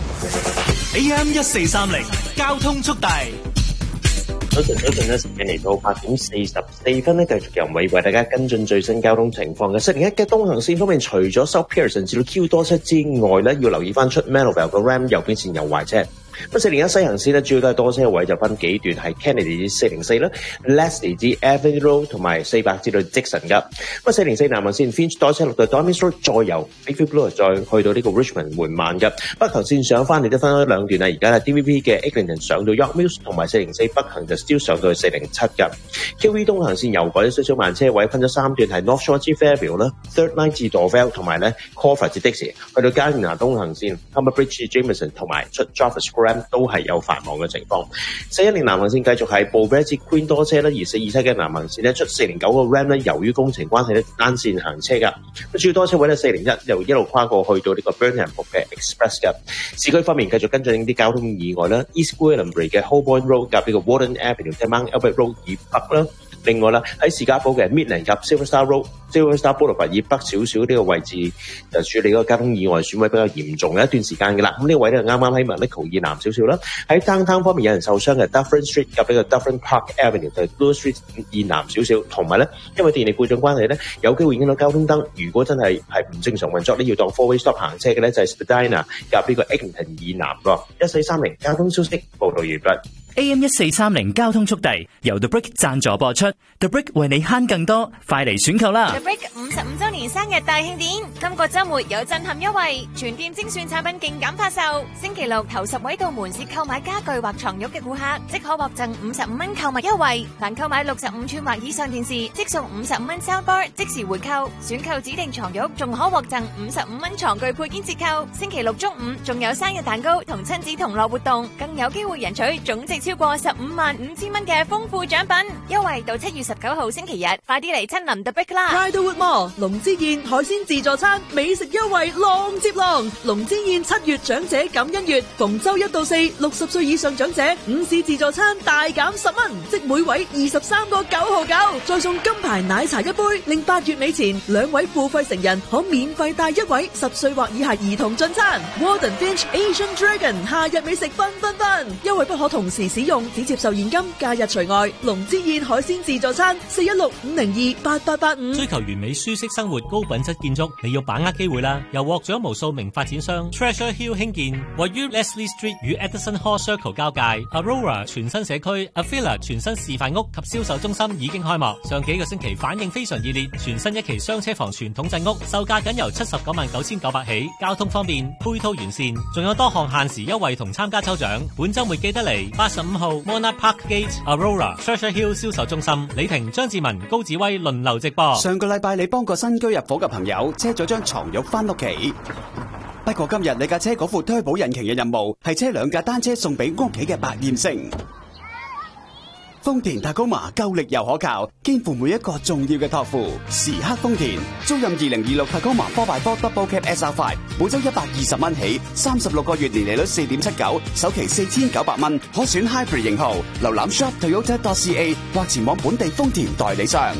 A M 一四三零交通速遞。 早晨，早晨咧，時間嚟到八點四十四分咧，繼續由偉為大家跟進最新交通情況嘅。四零一嘅東行線方面，除咗 South Pearson 至到 Q 多車之外咧，要留意翻出 Melville 嘅 Ram 右邊線有壞車。咁四零一西行線咧，主要都係多車位，就分幾段，係 Kennedy 至四零四啦 ，Leslie 至 Avenue Road 同埋四百至到積臣噶。咁四零四南行線 Finch 多車落到 Dormis Road， 再由 Bigfoot Blue 再去到呢個 Richmond 緩慢嘅。北行線上翻嚟都分咗兩段啦，而家係 D V P 嘅 Eglinton 上到 York Mills， 同埋四零四北行就 still 上到去四零七嘅。Q V 東行線又改咗少少慢車位，分咗三段，係 North Shore 至 Fairview 啦 ，Third Line 至 Dorval 同埋咧 Crawford 至 Dixie， 去到加連拿東行線 Humber Bridge 至 Jameson 同埋出 Jarvis Graham 都係有繁忙嘅情況。四一零南行線繼續係 Beauvais 至 Queen 多車啦，而四二七嘅南行線咧出四零九個 Ram 咧，由於工程關係咧單線行車㗎。咁主要多車位咧四零一又一路跨過去到呢個 Burnham 嘅 Express 㗎。市區方面繼續跟進啲交通意外啦 ，East Gwillimbury 嘅 Holborn Road 夾呢個 Warden Avenue 嘅 Mount Albert Road 以北啦。另外啦，喺士嘉堡嘅 Midland 及 Silverstar Road、Silverstar Boulevard 以北少少呢個位置就處理嗰個交通意外損毀比較嚴重嘅一段時間嘅啦。咁呢個位咧啱啱喺 Macleod 以南少少啦。喺 Downtown 方面有人受傷嘅 Dufferin Street 及呢個 Dufferin Park Avenue 就係 Blue Street 以南少少。同埋咧，因為電力故障關係咧，有機會影響到交通燈。如果真係係唔正常運作咧，要當 four-way stop 行車嘅咧，就係 Spadina 及呢個 Eglinton 以南喎。一四三零交通消息報道完畢。 A M 一四三零交通速遞由 The Brick 贊助播出 ，The Brick 為你慳更多，快嚟選購啦 ！The Brick 五十五週年生日大慶典，今個週末有震撼優惠，全店精選產品勁減發售。星期六頭十位到門市購買家具或床褥嘅顧客，即可獲贈五十五蚊購物優惠。凡購買六十五寸或以上電視，即送五十五蚊 soundbar， 即時回購。選購指定床褥，仲可獲贈五十五蚊床具配件折扣。星期六中午仲有生日蛋糕同親子同樂活動，更有機會贏取總值超過十五萬五千蚊嘅豐富獎品，優惠到七月十九號星期日，快啲嚟親臨 The Brick 啦 ！Riderwood Mall 龍之宴海鮮自助餐美食優惠浪接浪，龍之宴七月長者感恩月，逢周一到四，六十歲以上長者午市自助餐大減十蚊，即每位二十三個九毫九，再送金牌奶茶一杯，令八月尾前兩位付費成人可免費帶一位十歲或以下兒童進餐。Warden Finch Asian Dragon 夏日美食分分分，優惠不可同時使用。只接受現金，假日除外。龍之宴海鮮自助餐，四一六五零二八八八五。 追求完美舒適生活、高品質建築，你要把握機會啦！由獲獎無數名發展商 Treasure Hill 興建，位於 Leslie Street 與 Edison Hall Circle 交界 ，Aurora 全新社區 ，Avila 全新示範屋及銷售中心已經開幕。上幾個星期反應非常熱烈，全新一期雙車房傳統鎮屋，售價僅由七十九萬九千九百起，交通方便，配套完善，仲有多項限時優惠同參加抽獎。本週末記得嚟，八十五號 Monarch Park Gate、Aurora、Treasure Hill 銷售中心，李婷、張志文、高子威輪流直播。 上個禮拜你幫個新居入伙嘅朋友車咗張床褥翻屋企，不過今日你架車嗰副推保引擎嘅任務係車兩架單車送俾屋企嘅百厭星。豐田塔高馬夠力又可靠，肩負每一個重要嘅託付。時刻豐田，租賃二零二六塔高馬 four by four Double Cab S R five， 每周一百二十蚊起，三十六個月年利率四點七九，首期四千九百蚊，可選 Hybrid 型號。瀏覽 shop toyota dot c a 或前往本地豐田代理商。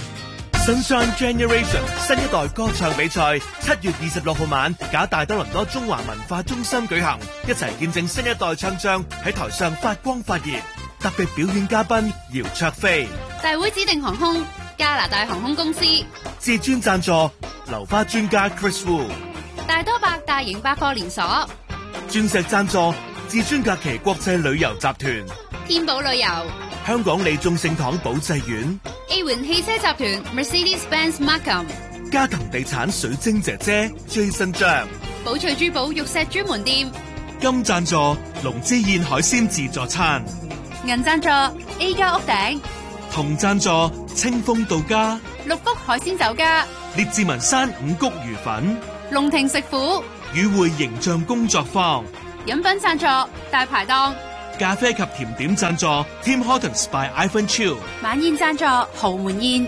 Sunshine Generation 新一代歌唱比賽七月二十六號晚，假大多倫多中華文化中心舉行，一齊見證新一代唱將喺台上發光發熱。特別表演嘉賓姚焯菲， 大會指定航空加拿大航空公司， 至尊贊助流花專家 Chris Wu， 大多百大型百貨連鎖， 鑽石贊助至尊假期國際旅遊集團， 天寶旅遊， 香港李眾聖堂保濟院。 A 環汽車集團 Mercedes-Benz Markham， 嘉騰地產水晶姐姐 Jason 張， 寶翠珠寶玉石專門店， 金贊助龍之燕海鮮自助餐， 銀贊助 A 家屋頂， 銅贊助清風到家， 六福海鮮酒家， 列治文山五穀魚粉， 龍庭食府， 與會形象工作坊， 飲品贊助大排檔， 咖啡及甜點贊助 Tim Hortons by Ivan Chiu， 晚宴贊助豪門宴。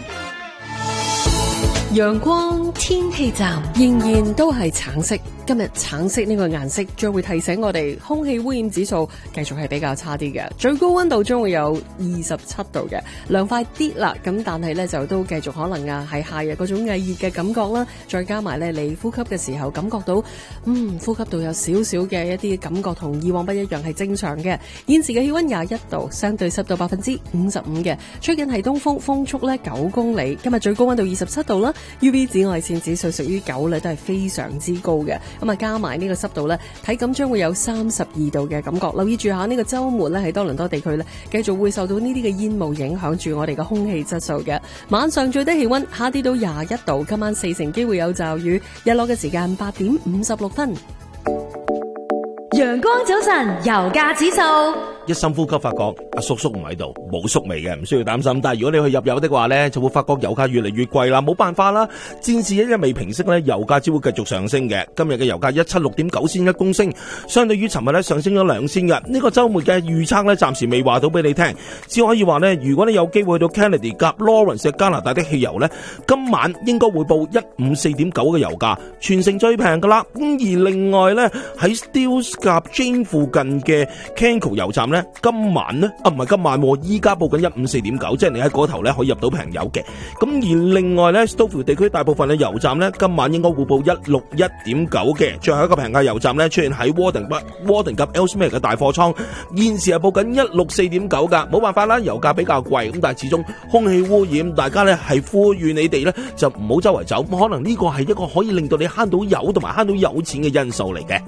陽光天氣站仍然都係橙色。今日橙色呢個顏色將會提醒我哋空氣污染指數繼續係比較差啲嘅，最高溫度將會有二十七度嘅，涼快啲啦。咁但係咧就都繼續可能啊係夏日嗰種翳熱嘅感覺啦，再加埋咧你呼吸嘅時候感覺到嗯呼吸道有少少嘅一啲感覺同以往不一樣係正常嘅。現時嘅氣溫廿一度，相對濕度百分之五十五嘅，吹緊係東風，風速咧九公里。今日最高溫度二十七度啦 ，U V 紫外線指數屬於九咧，都係非常之高嘅。咁啊，加埋呢個濕度咧，體感將會有三十二度嘅感覺。留意住下呢個週末咧，喺多倫多地區咧，繼續會受到呢啲嘅煙霧影響住我哋嘅空氣質素嘅。晚上最低氣溫下跌到廿一度，今晚四成機會有驟雨，日落嘅時間八點五十六分。 陽光早晨，油價指數。 一深呼吸發覺阿叔叔唔喺度，冇宿味嘅，唔需要擔心。但係如果你去入油的話呢，就會發覺油價越嚟越貴啦，冇辦法啦。戰事一日未平息呢，油價只會繼續上升嘅。今日嘅油價一七六點九仙一公升，相對於尋日呢上升咗兩仙嘅。呢個週末嘅預測呢，暫時未話到俾你聽，只可以話呢，如果你有機會去到 Kennedy 夾 Lawrence 加拿大的汽油呢，今晚應該會報一五四點九嘅油價，全城最平噶啦。咁而另外呢，喺 Steels 夾 Jane 附近嘅 Canco 油站呢，今晚呢，啊唔係今晚，依家報緊一五四點九，即係你喺嗰頭呢可以入到平油嘅。咁而另外呢 Stouffville 地區大部分嘅油站呢，今晚應該會報一六一點九嘅。最後一個平價油站呢，出現喺 Warden Warden 及 Ellesmere 嘅大貨倉，現時係報緊一六四點九噶。冇辦法啦，油價比較貴，咁但係始終空氣污染，大家呢係呼籲你哋呢就唔好周圍走。咁可能呢個係一個可以令到你慳到油同埋慳到有錢嘅因素嚟嘅。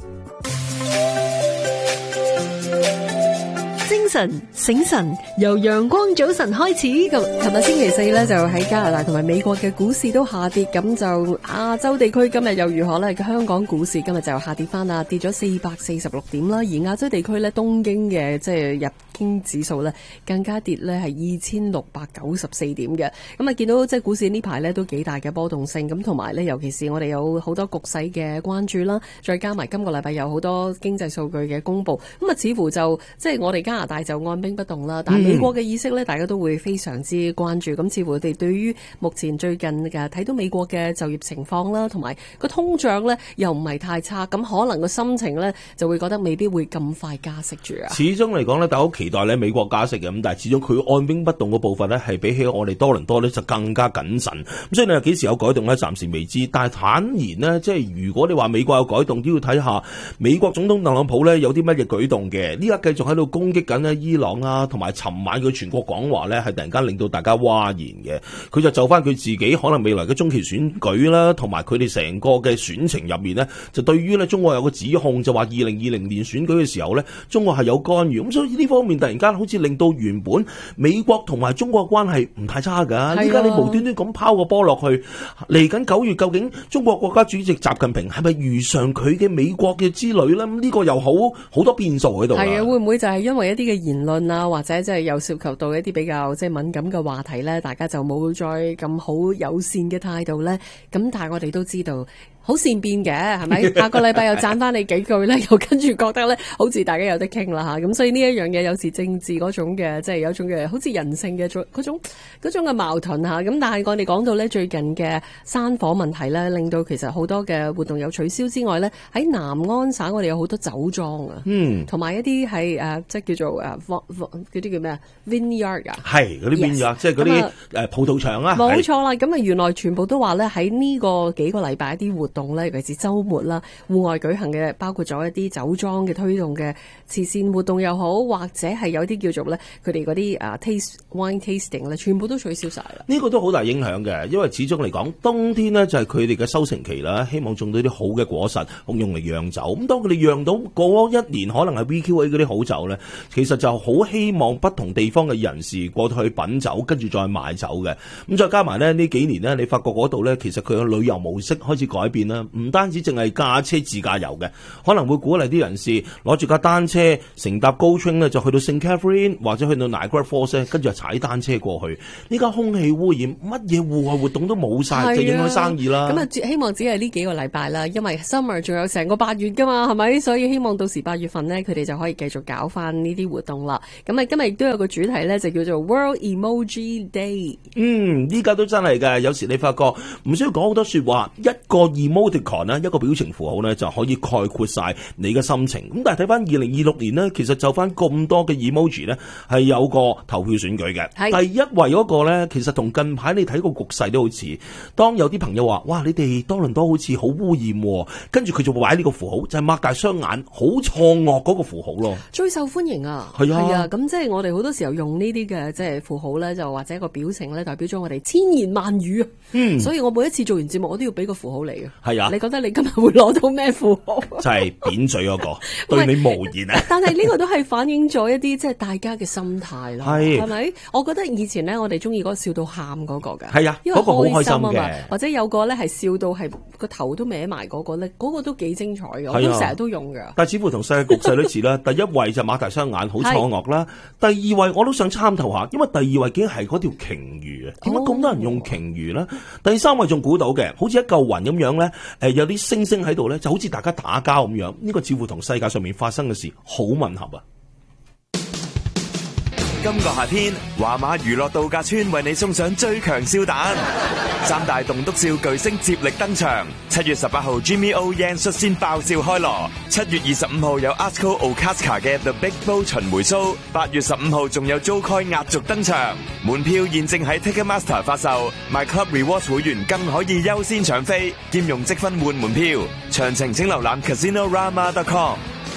精神醒神，由陽光早晨開始。 咁琴日星期四咧，就喺加拿大同埋美國嘅股市都下跌，咁就亞洲地區今日又如何咧？香港股市今日就下跌翻啦，跌咗四百四十六點啦。而亞洲地區咧，東京嘅即係日經指數咧，更加跌咧係二千六百九十四點嘅。咁啊，見到即係股市呢排咧都幾大嘅波動性，咁同埋咧，尤其是我哋有好多局勢嘅關注啦，再加埋今個禮拜有好多經濟數據嘅公布，咁啊，似乎就即係我哋加拿大就按兵不動啦，但係美國嘅意識咧，大家都會非常之關注。咁似乎我哋對於目前最近嘅睇到美國嘅就業情況啦，同埋個通脹咧又唔係太差，咁可能個心情咧就會覺得未必會咁快加息住啊。 始終嚟講咧，大家好期待咧美國加息嘅，咁但係始終佢按兵不動嘅部分咧，係比起我哋多倫多咧就更加謹慎。咁所以你話幾時有改動咧，暫時未知。但係坦然咧，即係如果你話美國有改動，都要睇下美國總統特朗普咧有啲乜嘢舉動嘅。呢家繼續喺度攻擊緊咧伊朗啊，同埋尋晚佢全國講話咧，係突然間令到大家嘩然嘅。佢就就翻佢自己可能未來嘅中期選舉啦，同埋佢哋成個嘅選情入面呢，就對於咧中國有個指控，就話二零二零年選舉嘅時候呢，中國係有干預。咁所以呢方面突然間好似令到原本美國同埋中國嘅關係唔太差㗎。依家你無端端咁拋個波落去，嚟緊九月究竟中國國家主席習近平係咪如常佢嘅美國嘅之旅呢？咁、這、呢個又好好多變數喺度。 係啊，會唔會就係因為一啲嘅言論啊，或者即係有涉及到一啲比較即係敏感嘅話題咧，大家就冇再咁好友善嘅態度咧？咁但係我哋都知道。好善變嘅，係咪？下個禮拜又讚翻你幾句咧，又跟住覺得咧，好似大家有得傾啦吓。咁所以呢一樣嘢，有時政治嗰種嘅，即係有一種嘅，好似人性嘅嗰種嗰種嘅矛盾吓。咁但係我哋講到咧最近嘅山火問題咧，令到其實好多嘅活動有取消之外咧，喺南安省我哋有好多酒莊啊，嗯，同埋一啲係誒，即係叫做誒，嗰啲叫咩啊 ？Vineyard 啊， 係嗰啲 Vineyard，即係嗰啲誒葡萄場啊， 冇錯啦。咁啊，原來全部都話咧喺呢個幾個禮拜一啲活動咧，尤其是週末啦，戶外舉行嘅，包括咗一啲酒莊嘅推動嘅慈善活動又好，或者係有啲叫做咧佢哋嗰啲啊 taste wine tasting 咧，全部都取消晒啦。 呢個都好大影響嘅，因為始終嚟講，冬天呢就係佢哋嘅收成期啦，希望種到啲好嘅果實，用嚟釀酒。咁當佢哋釀到嗰一年可能係 V Q A 嗰啲好酒咧，其實就好希望不同地方嘅人士過到去品酒，跟住再賣酒嘅。咁再加埋咧呢幾年呢，你發覺嗰度咧，其實佢嘅旅遊模式開始改變啦，唔單止淨係駕車自駕遊嘅，可能會鼓勵啲人士攞住架單車，乘搭高 train 咧就去到聖 Catherine 或者去到 Niagara Falls， 跟住就踩單車過去。呢家空氣污染，乜嘢戶外活動都冇晒，就影響生意啦。 咁啊，希望只係呢幾個禮拜啦，因為 summer 仲有成個八月噶嘛，係咪？所以希望到時八月份呢，佢哋就可以繼續搞翻呢啲活動啦。咁啊，今日亦都有個主題咧，就叫做 World Emoji Day。 嗯，依家都真係嘅，有時你發覺唔需要講好多說話，一個 emoticon 咧，一個表情符號咧，就可以概括晒你嘅心情。咁但係睇翻二零二六年呢，其實就翻咁多嘅 emoji 咧，係有個投票選舉嘅。第一位嗰個咧，其實同近排你睇個局勢都好似。當有啲朋友話：哇，你哋多倫多好似好污染喎，跟住佢就會擺呢個符號，就係、是、擘大雙眼，好錯愕嗰個符號咯。 最受歡迎啊， 係啊， 係啊，咁即係我哋好多時候用呢啲嘅即係符號咧，就或者一個表情咧，代表咗我哋千言萬語啊。嗯，所以我每一次做完節目，我都要俾個符號嚟嘅。係啊，你覺得你今日會攞到咩符號？ 就係扁嘴嗰、那個，對你無言啊！ 但係呢個都係反映咗一啲即係大家嘅心態啦，係咪？我覺得以前咧，我哋中意嗰個笑到喊嗰個嘅，係啊，因為嗰個好開心啊嘛。或者有個咧係笑到係個頭都歪埋嗰個咧，嗰、那個都幾精彩嘅，我都成日都用嘅。 但係似乎同世界局勢都似啦。第一位就擘大雙眼，好錯愕啦。第二位我都想參透下，因為第二位竟然係嗰條鯨魚啊！點解咁多人用鯨魚咧？第三位仲估到嘅，好似一嚿雲咁樣咧，誒有啲星星喺度咧，就好似大家打交咁樣。呢、這個似乎同世界上面發生嘅事好吻合啊！ 今個夏天，華馬娛樂度假村為你送上最強笑彈，三大棟篤笑巨星接力登場。七月十八號 Jimmy O Yang 率先爆笑開鑼，七月二十五號有 Asko Okazka 嘅 The Big Bowl 巡迴 show，八月十五號仲有 Joe Coy 壓軸登場。門票現正喺 Ticketmaster 發售 ，My Club Rewards 會員更可以優先搶飛，兼用積分換門票。詳情請瀏覽 Casinorama dot com。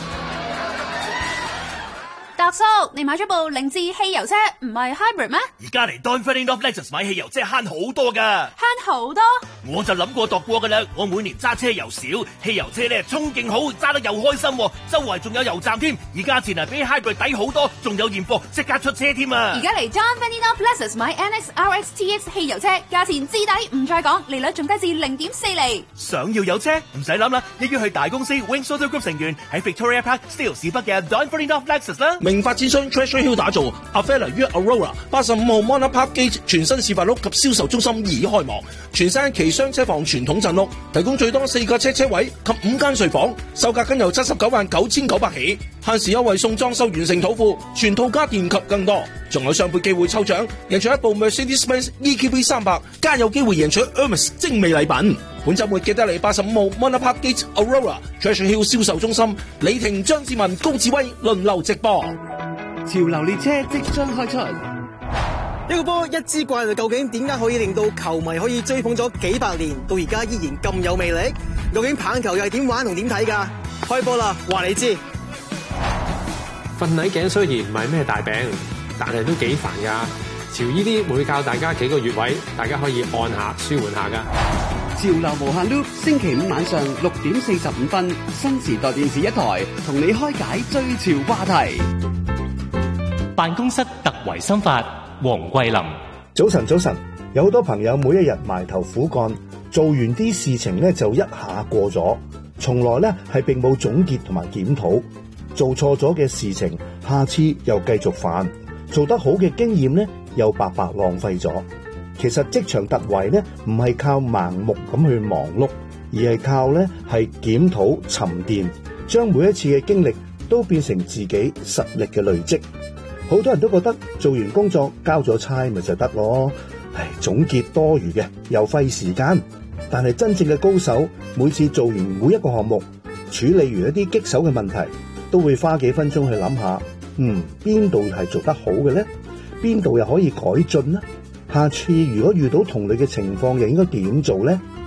達叔，你買咗部凌志汽油車，唔係 hybrid 咩？ 而家嚟 Don Ferdinand of Lexus 買汽油車慳好多噶， 慳好多？ 我就諗過度過噶啦。我每年揸車又少，汽油車咧衝勁好，揸得又開心，周圍仲有油站添，而價錢啊比 hybrid 抵好多，仲有現貨，即刻出車添啊！ 而家嚟 Don Ferdinand of Lexus 買 N X R X T X 汽油車，價錢至抵，唔再講，利率仲低至零點四厘。 想要有車唔使諗啦，一於去大公司 Wings Auto Group 成員喺 Victoria Park Steele 市北嘅 Don Ferdinand of Lexus 啦。 明發展商 Treasure Hill 打造 Avella 於 Aurora 八十五號 Mona Park Gate 全新示範屋及銷售中心已開幕，全新期雙車房傳統鎮屋，提供最多四個車車位及五間睡房，售價僅由七十九萬九千九百起，限時優惠送裝修完成土庫，全套家電及更多，仲有雙倍機會抽獎，贏取一部 Mercedes-Benz E Q V 三百，加有機會贏取 Hermes 精美禮品。本週末記得嚟八十五號 Mona Park Gate Aurora Treasure Hill 銷售中心，李婷、張志文、高志威輪流直播。 潮流列車即將開出， 一個波一支怪，究竟點解可以令到球迷可以追捧咗幾百年，到而家依然咁有魅力？究竟棒球又係點玩同點睇㗎？開波啦，話你知。 瞓捩頸雖然唔係咩大病，但係都幾煩㗎。潮依啲會教大家幾個穴位，大家可以按下舒緩下㗎。 潮流無限 loop， 星期五晚上六點四十五分，新時代電視一台同你開解最潮話題。 辦公室突圍心法，黃桂林。 早晨，早晨，有好多朋友每一日埋頭苦幹，做完啲事情咧就一下過咗，從來咧係並冇總結同埋檢討，做錯咗嘅事情，下次又繼續犯，做得好嘅經驗咧又白白浪費咗。其實職場突圍咧唔係靠盲目咁去忙碌，而係靠咧係檢討沉澱，將每一次嘅經歷都變成自己實力嘅累積。好多人都覺得做完工作交咗差咪就得咯，唉，總結多餘嘅又費時間。但係真正嘅高手，每次做完每一個項目，處理完一啲棘手嘅問題，都會花幾分鐘去諗下，嗯，邊度係做得好嘅呢？邊度又可以改進呢？下次如果遇到同類嘅情況，又應該點做呢？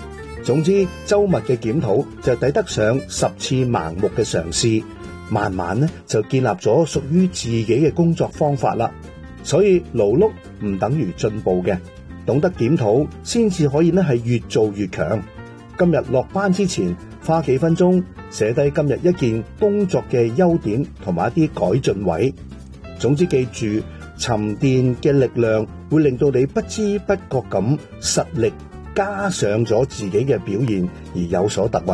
總之，周密嘅檢討就抵得上十次盲目嘅嘗試，慢慢咧就建立咗屬於自己嘅工作方法啦。所以勞碌唔等於進步嘅，懂得檢討先至可以咧係越做越強。今日落班之前花幾分鐘寫低今日一件工作嘅優點同埋一啲改進位。總之記住，沉澱嘅力量會令到你不知不覺咁實力加上咗自己嘅表現而有所突圍。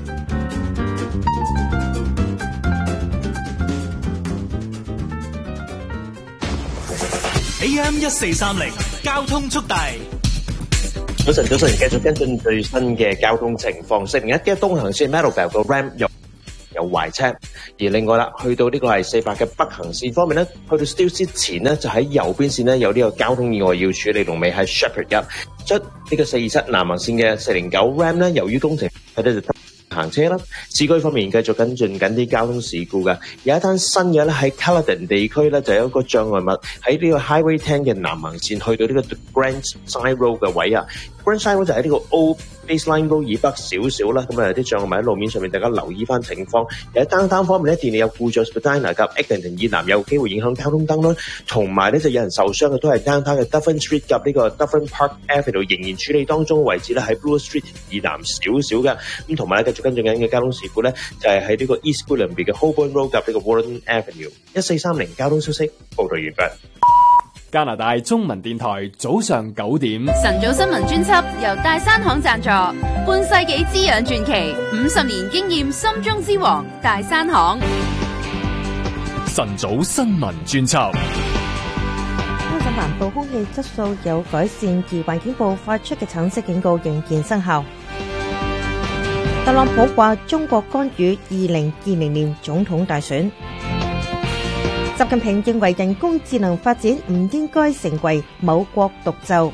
A M 一四三零交通速遞。 早晨，早晨，繼續跟進最新嘅交通情況。四零一嘅東行線 Meadowvale 個 ramp 有有壞車，而另外啦，去到呢個係四百嘅北行線方面咧，去到 Steeles 之前咧，就喺右邊線咧有呢個交通意外要處理，龍尾喺 Shepherd 一。出呢個四二七南行線嘅四零九 ramp 咧，由於工程喺度就行車啦。市區方面繼續跟進緊啲交通事故嘅，有一單新嘅咧喺 Caledon 地區咧就有一個障礙物喺呢個 Highway 十嘅南行線去到呢個 Grand Side Road 嘅位啊。Grand Side Road 就喺呢個 Old Baseline Road 以北少少啦，咁啊有啲障礙物喺路面上面，大家留意翻情況。有喺單單方面咧，電力有故障 Spadina 及 Eglinton 以南有機會影響交通燈啦，同埋咧就有人受傷嘅都係單單嘅 Dufferin Street 及呢個 Dufferin Park Avenue 仍然處理當中嘅位置咧喺 Bloor Street 以南少少嘅，咁同埋咧繼續跟進緊嘅交通事故咧就係喺呢個 East Gwillimbury 嘅 Holborn Road 及呢個 Warren Avenue。一四三零交通消息報道完畢。 加拿大中文電台早上九點， 晨早新聞專輯由大山行贊助，半世紀滋養傳奇，五十年經驗心中之王大山行。 晨早新聞專輯。 香港南部空氣質素有改善，而環境部發出嘅橙色警告仍然生效。特朗普話中國干預二零二零年總統大選。習近平認為人工智能發展唔應該成為某國獨奏。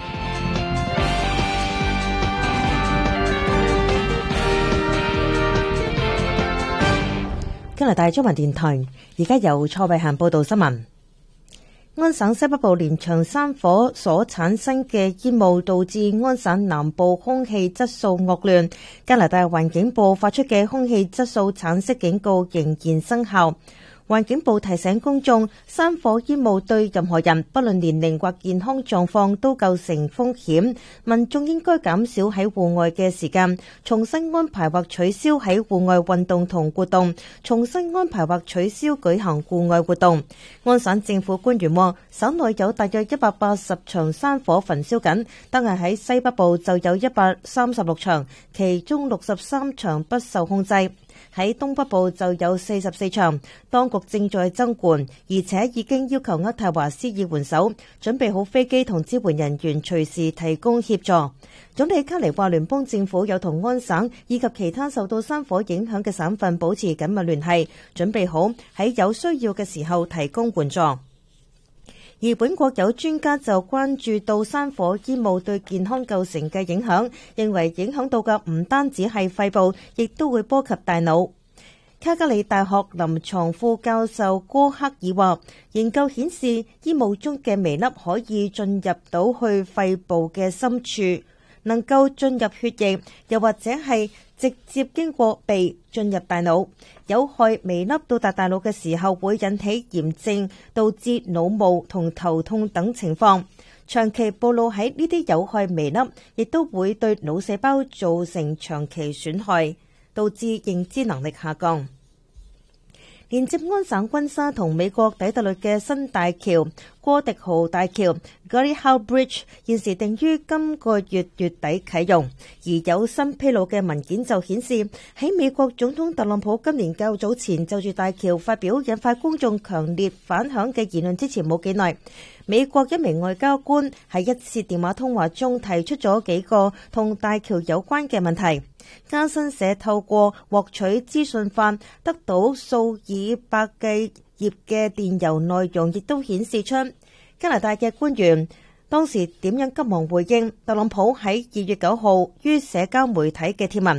加拿大中文電台而家由蔡慧嫻報道新聞。安省西北部連場山火所產生嘅煙霧導致安省南部空氣質素惡劣，加拿大環境部發出嘅空氣質素橙色警告仍然生效。環境部提醒公眾，山火煙霧對任何人，不論年齡或健康狀況，都構成風險。民眾應該減少喺戶外嘅時間，重新安排或取消喺戶外運動同活動，重新安排或取消舉行戶外活動。安省政府官員話，省內有大約一百八十場山火焚燒緊，單係喺西北部就有一百三十六場，其中六十三場不受控制。喺東北部就有四十四場，當局正在增援，而且已經要求渥太華施以援手，準備好飛機同支援人員隨時提供協助。總理卡尼話，聯邦政府有同安省以及其他受到山火影響嘅省份保持緊密聯繫，準備好喺有需要嘅時候提供援助。而本國有專家就關注到山火煙霧對健康構成嘅影響，認為影響到嘅唔單止係肺部，亦都會波及大腦。卡加里大學臨床副教授戈克爾話，研究顯示煙霧中嘅微粒可以進入到去肺部嘅深處，能夠進入血液，又或者係直接經過鼻進入大腦。有害微粒到達大腦嘅時候，會引起炎症，導致腦霧同頭痛等情況。長期暴露喺呢啲有害微粒，亦都會對腦細胞造成長期損害，導致認知能力下降。連接安省溫莎同美國底特律嘅新大橋哥迪豪大橋 Gordie Howe Bridge 現時定於今個月月底啟用，而有新披露嘅文件就顯示，喺美國總統特朗普今年較早前就住大橋發表引發公眾強烈反響嘅言論之前冇幾耐，美國一名外交官喺一次電話通話中提出咗幾個同大橋有關嘅問題。加新社透過獲取資訊法得到數以百計頁嘅電郵內容，亦都顯示出加拿大嘅官員當時點樣急忙回應特朗普喺二月九號於社交媒體嘅貼文。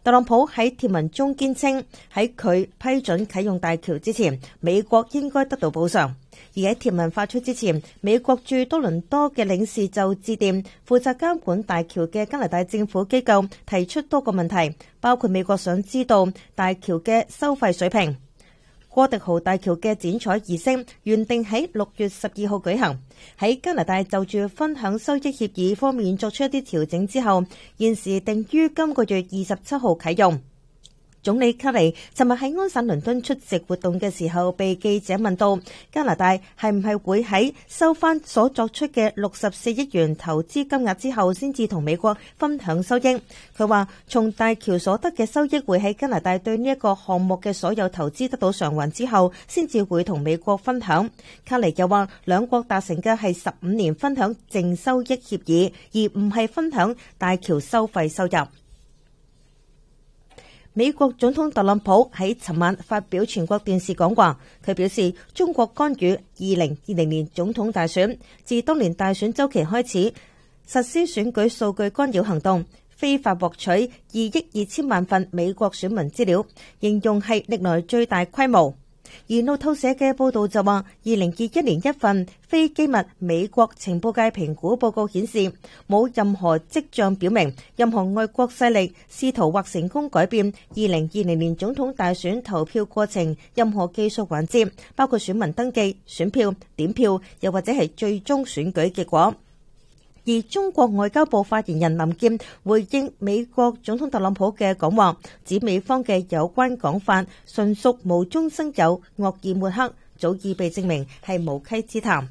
特朗普喺貼文中堅稱，喺佢批准啟用大橋之前，美國應該得到補償。而喺貼文發出之前，美國駐多倫多嘅領事就致電負責監管大橋嘅加拿大政府機構，提出多個問題，包括美國想知道大橋嘅收費水平。哥迪豪大橋嘅剪彩儀式原定喺六月十二號舉行，喺加拿大就住分享收益協議方面作出一啲調整之後，現時定於今個月二十七號啟用。總理卡尼尋日喺安省倫敦出席活動嘅時候，被記者問到加拿大係唔係會喺收翻所作出嘅六十四億元投資金額之後，先至同美國分享收益。佢話從大橋所得嘅收益會喺加拿大對呢一個項目嘅所有投資得到償還之後，先至會同美國分享。卡尼又話兩國達成嘅係十五年分享淨收益協議，而唔係分享大橋收費收入。美國總統特朗普喺尋晚發表全國電視講話，佢表示中國干預二零二零年總統大選，自當年大選週期開始實施選舉數據干擾行動，非法獲取二億二千萬份美國選民資料，形容係歷來最大規模。而路透社嘅報道就話，二零二一年一份非機密美國情報界評估報告顯示，冇任何跡象表明任何外國勢力試圖或成功改變二零二零年總統大選投票過程任何技術環節，包括選民登記、選票、點票，又或者係最終選舉結果。而中國外交部發言人林劍回應美國總統特朗普嘅講話，指美方嘅有關講法純屬無中生有、惡意抹黑，早已被證明係無稽之談。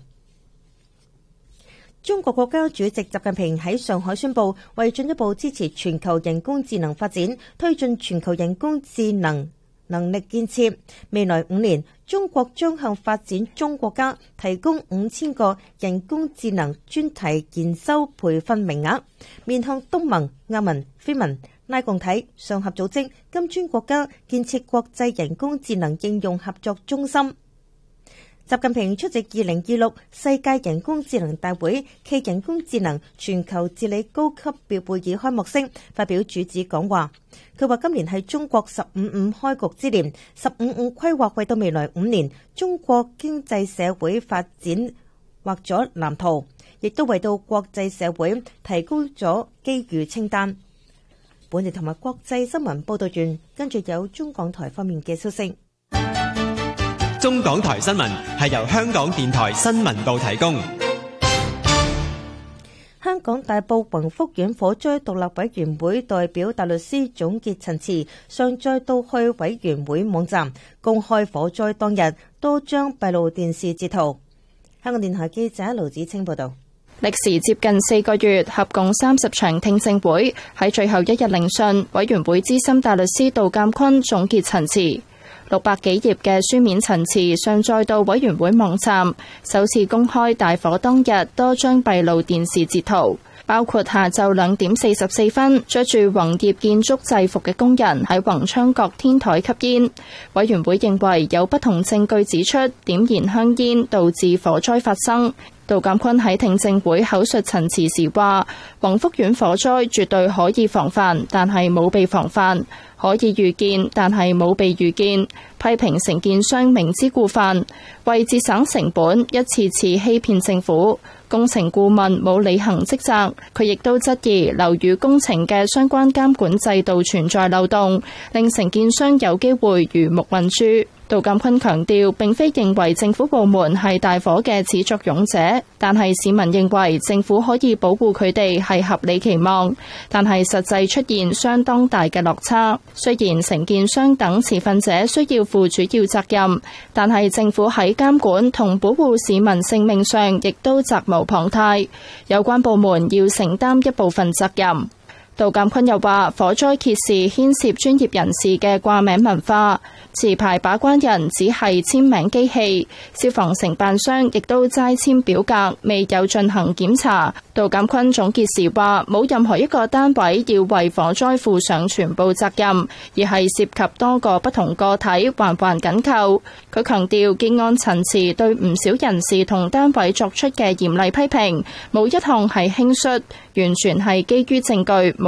中國國家主席習近平喺上海宣布，為進一步支持全球人工智能發展，推進全球人工智能能力建設，未來五年，中國將向發展中國家提供五千個人工智能專題研修培訓名額，面向東盟、亞盟、非盟、拉共體、上合組織、金磚國家建設國際人工智能應用合作中心。習近平出席二零二六世界人工智能大會暨人工智能全球治理高級別會議開幕式，發表主旨講話。佢話今年係中國十五五開局之年，十五五規劃為到未來五年中國經濟社會發展畫咗藍圖，亦都為到國際社會提供咗機遇清單。本地同埋國際新聞報道完，跟住有中港台方面嘅消息。 中港台新聞係由香港電台新聞部提供。 香港大埔宏福苑火災獨立委員會代表大律師總結陳詞，上載到去委員會網站，公開火災當日多張閉路電視截圖。香港電台記者盧子清報道。 歷時接近四個月，合共三十場聽證會，喺最後一日聆訊，委員會資深大律師杜鑑坤總結陳詞。六百幾頁嘅書面陳詞上載到委員會網站，首次公開大火當日多張閉路電視截圖，包括下晝兩點四十四分，着住宏業建築制服嘅工人喺宏昌閣天台吸煙。委員會認為有不同證據指出點燃香煙導致火災發生。杜鑑坤喺聽證會口述陳詞時話，宏福苑火災絕對可以防範，但係冇被防範，可以預見，但係冇被預見，批評承建商明知故犯，為節省成本一次次欺騙政府，工程顧問冇履行職責。佢亦都質疑樓宇工程嘅相關監管制度存在漏洞，令承建商有機會魚目混珠。杜鑑坤強調，並非認為政府部門係大火嘅始作俑者，但係市民認為政府可以保護佢哋係合理期望，但係實際出現相當大嘅落差。雖然承建商等持份者需要負主要責任，但係政府喺監管同保護市民性命上亦都責無旁貸，有關部門要承擔一部分責任。杜鑑坤又話，火災揭示牽涉專業人士嘅掛名文化，持牌把關人只係簽名機器，消防承辦商亦都齋簽表格，未有進行檢查。杜鑑坤總結時話，冇任何一個單位要為火災負上全部責任，而係涉及多個不同個體環環緊扣。佢強調，結案陳詞對唔少人士同單位作出嘅嚴厲批評，冇一項係輕率，完全係基於證據，冇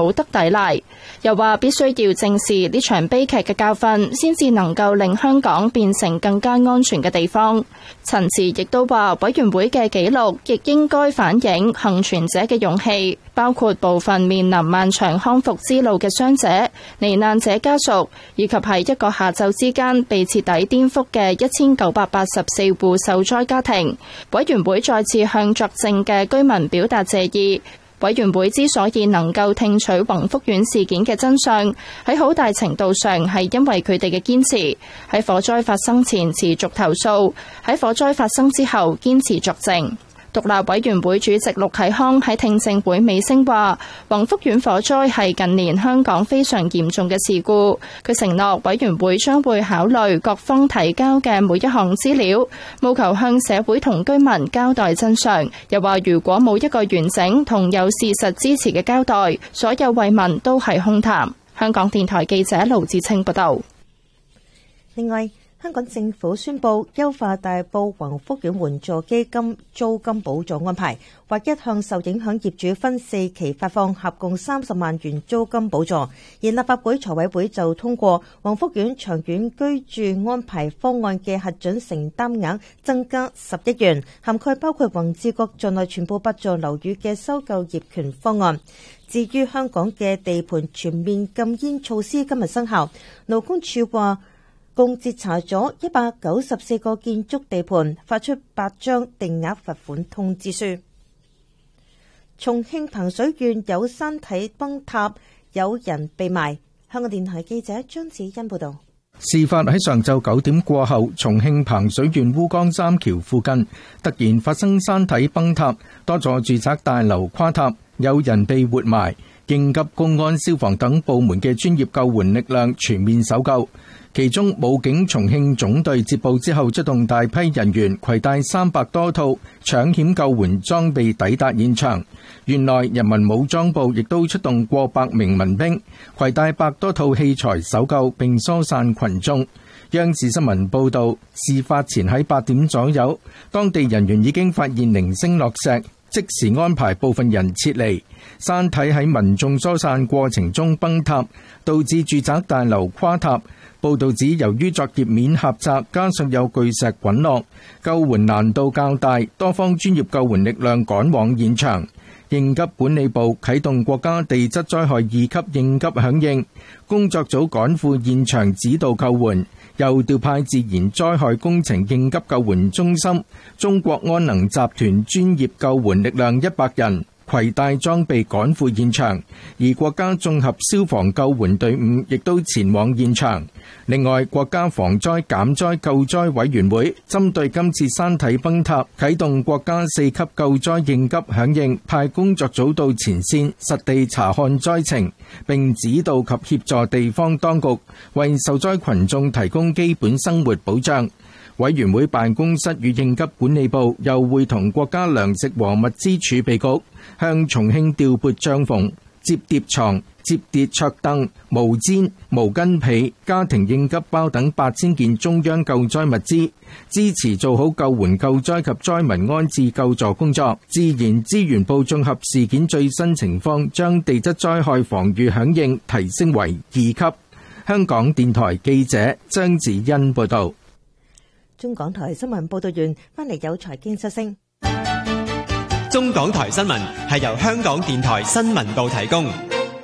另外，香港政府宣布優化大埔宏福苑援助基金租金補助安排，劃一向受影響業主分四期發放合共三十萬元租金補助。而立法會財委會就通過宏福苑長遠居住安排方案嘅核准承擔額增加十億元，涵蓋包括宏志閣在內全部八座樓宇嘅收購業權方案。至於香港嘅地盤全面禁煙措施今日生效，勞工處話共截查咗一百九十四個建築地盤，發出八張定額罰款通知書。重慶彭水縣有山體崩塌，有人被埋。香港電台記者張子欣報道。 事發喺上晝九點過後，重慶彭水縣烏江三橋附近突然發生山體崩塌，多座住宅大樓垮塌，有人被活埋。應急、公安、消防等部門嘅專業救援力量全面搜救。其中武警重慶總隊接報之後，出動大批人員，攜帶三百多套搶險救援裝備抵達現場。縣內人民武裝部亦都出動過百名民兵，攜帶百多套器材搜救並疏散群眾。央視新聞報道，事發前喺八點左右，當地人員已經發現零星落石，即時安排部分人撤離。山體喺民眾疏散過程中崩塌，導致住宅大樓垮塌。報道指，由於作業面狹窄，加上有巨石滾落，救援難度較大，多方專業救援力量趕往現場。應急管理部啟動國家地質災害二級應急響應工作組，趕赴現場指導救援，又調派自然災害工程應急救援中心、中國安能集團專業救援力量一百人，攜帶裝備趕赴現場，而國家綜合消防救援隊伍亦都前往現場。另外，國家防災減災救災委員會針對今次山體崩塌，啟動國家四級救災應急響應，派工作組到前線實地查看災情，並指導及協助地方當局為受災群眾提供基本生活保障。委員會辦公室與應急管理部又會同國家糧食和物資儲備局向重慶調撥帳篷、摺疊床、摺疊桌凳、毛氈、毛巾被、家庭應急包等八千件中央救災物資，支持做好救援救災及災民安置救助工作。自然資源部綜合事件最新情況，將地質災害防禦響應提升為二級。香港電台記者張子欣報道。 中港台新聞報道完，翻嚟有財經消息。 中港台新聞係由香港電台新聞部提供。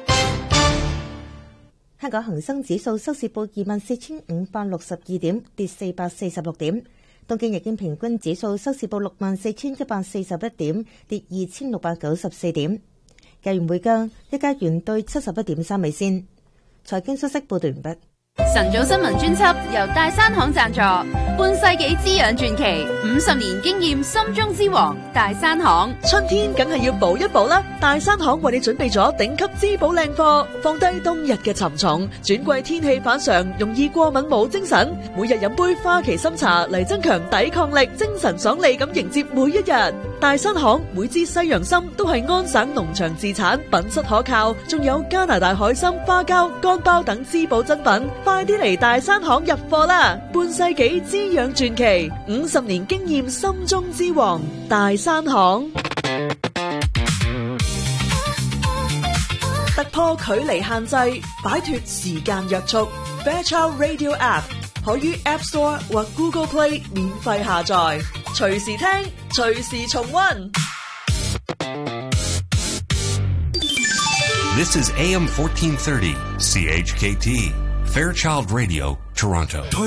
香港恒生指數收市報二萬四千五百六十二點，跌四百四十六點。東京日經平均指數收市報六萬四千一百四十一點，跌二千六百九十四點。計完匯價，一加元兌七十一點三美仙。財經消息報道完畢。 晨早新聞專輯由大山行贊助，半世紀滋養傳奇，五十年經驗心中之王大山行。 春天梗係要補一補啦，大山行為你準備咗頂級滋補靚貨，放低冬日嘅沉重，轉季天氣反常，容易過敏冇精神，每日飲杯花旗參茶嚟增強抵抗力，精神爽利咁迎接每一日。大山行每支西洋參都係安省農場自產，品質可靠，仲有加拿大海參、花膠、乾包等滋補珍品。快啲嚟大山行入貨啦！半世紀滋養傳奇，五十年經驗心中之王，大山行。 突破距離限制，擺脫時間約束。Fairchild Radio App 可於 App Store 或 Google Play 免費下載，隨時聽，隨時重溫。 This is A M fourteen thirty, C H K T, Fairchild Radio, Toronto.